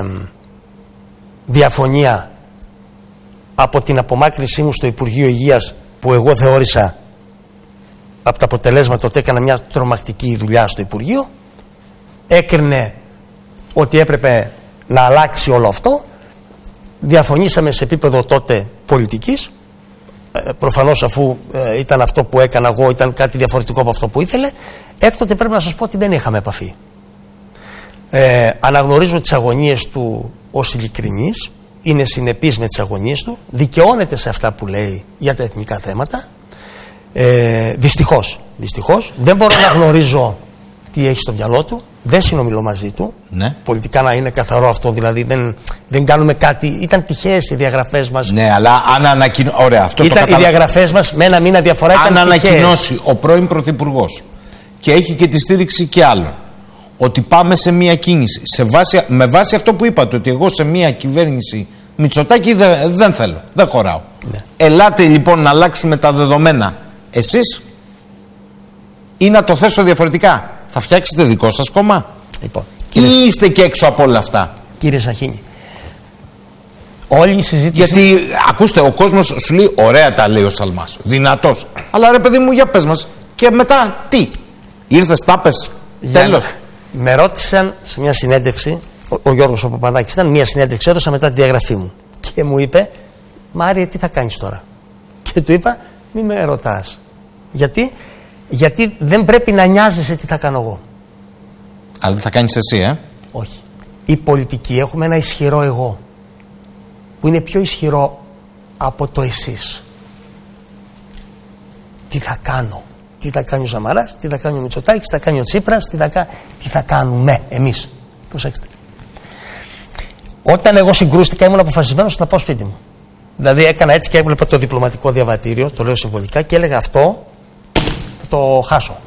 διαφωνία από την απομάκρυνσή μου στο Υπουργείο Υγείας, που εγώ θεώρησα από τα αποτελέσματα ότι έκανα μια τρομακτική δουλειά στο Υπουργείο. Έκρινε ότι έπρεπε να αλλάξει όλο αυτό. Διαφωνήσαμε σε επίπεδο τότε πολιτικής. Ε, προφανώς αφού ε, ήταν αυτό που έκανα εγώ, ήταν κάτι διαφορετικό από αυτό που ήθελε. Έκτοτε πρέπει να σας πω ότι δεν είχαμε επαφή. Ε, αναγνωρίζω τις αγωνίες του ως ειλικρινής, είναι συνεπής με τις αγωνίες του, δικαιώνεται σε αυτά που λέει για τα εθνικά θέματα. Ε, δυστυχώς, δυστυχώς δεν μπορώ να γνωρίζω τι έχει στο μυαλό του, δεν συνομιλώ μαζί του. Ναι. Πολιτικά να είναι καθαρό αυτό, δηλαδή δεν, δεν κάνουμε κάτι. Ήταν τυχαίες οι διαγραφές μας. Ναι, αλλά αν ανακοινώσει. Ωραία, αυτό ήταν το καταλα... οι διαγραφές μας με ένα μήνα διαφορά. Αν ήταν ανακοινώσει ο πρώην Πρωθυπουργός και έχει και τη στήριξη και άλλων, ότι πάμε σε μια κίνηση σε βάση, με βάση αυτό που είπατε, ότι εγώ σε μια κυβέρνηση Μητσοτάκη δεν, δεν θέλω, δεν χωράω. Ναι. Ελάτε λοιπόν να αλλάξουμε τα δεδομένα εσείς ή να το θέσω διαφορετικά. Θα φτιάξετε δικό σας κόμμα? Λοιπόν, ή κύριε... είστε και έξω από όλα αυτά? Κύριε Σαχίνη, όλη η συζήτηση... Γιατί ακούστε, ο κόσμος σου λέει ωραία τα λέει ο Σαλμάς, δυνατός. Αλλά ρε παιδί μου, για πες μας, και μετά τι? Ήρθες, τάπες, τέλος. Με ρώτησαν σε μια συνέντευξη, ο, ο Γιώργος ο Παπαδάκης, ήταν μια συνέντευξη, έδωσα μετά τη διαγραφή μου. Και μου είπε, Μάρια, τι θα κάνεις τώρα? Και του είπα, μη με ρωτάς. Γιατί? Γιατί δεν πρέπει να νοιάζεσαι τι θα κάνω εγώ. Αλλά τι θα κάνεις εσύ, ε? Όχι. Οι πολιτικοί έχουμε ένα ισχυρό εγώ, που είναι πιο ισχυρό από το εσείς. Τι θα κάνω? Τι θα κάνει ο Σαμαράς, τι θα κάνει ο Μητσοτάκης, τι θα κάνει ο Τσίπρας, τι θα, κα... τι θα κάνουμε εμείς. Προσέξτε. Όταν εγώ συγκρούστηκα, ήμουν αποφασισμένος να πάω σπίτι μου. Δηλαδή έκανα έτσι και έβλεπα το διπλωματικό διαβατήριο, το λέω συμβολικά, και έλεγα αυτό θα το χάσω.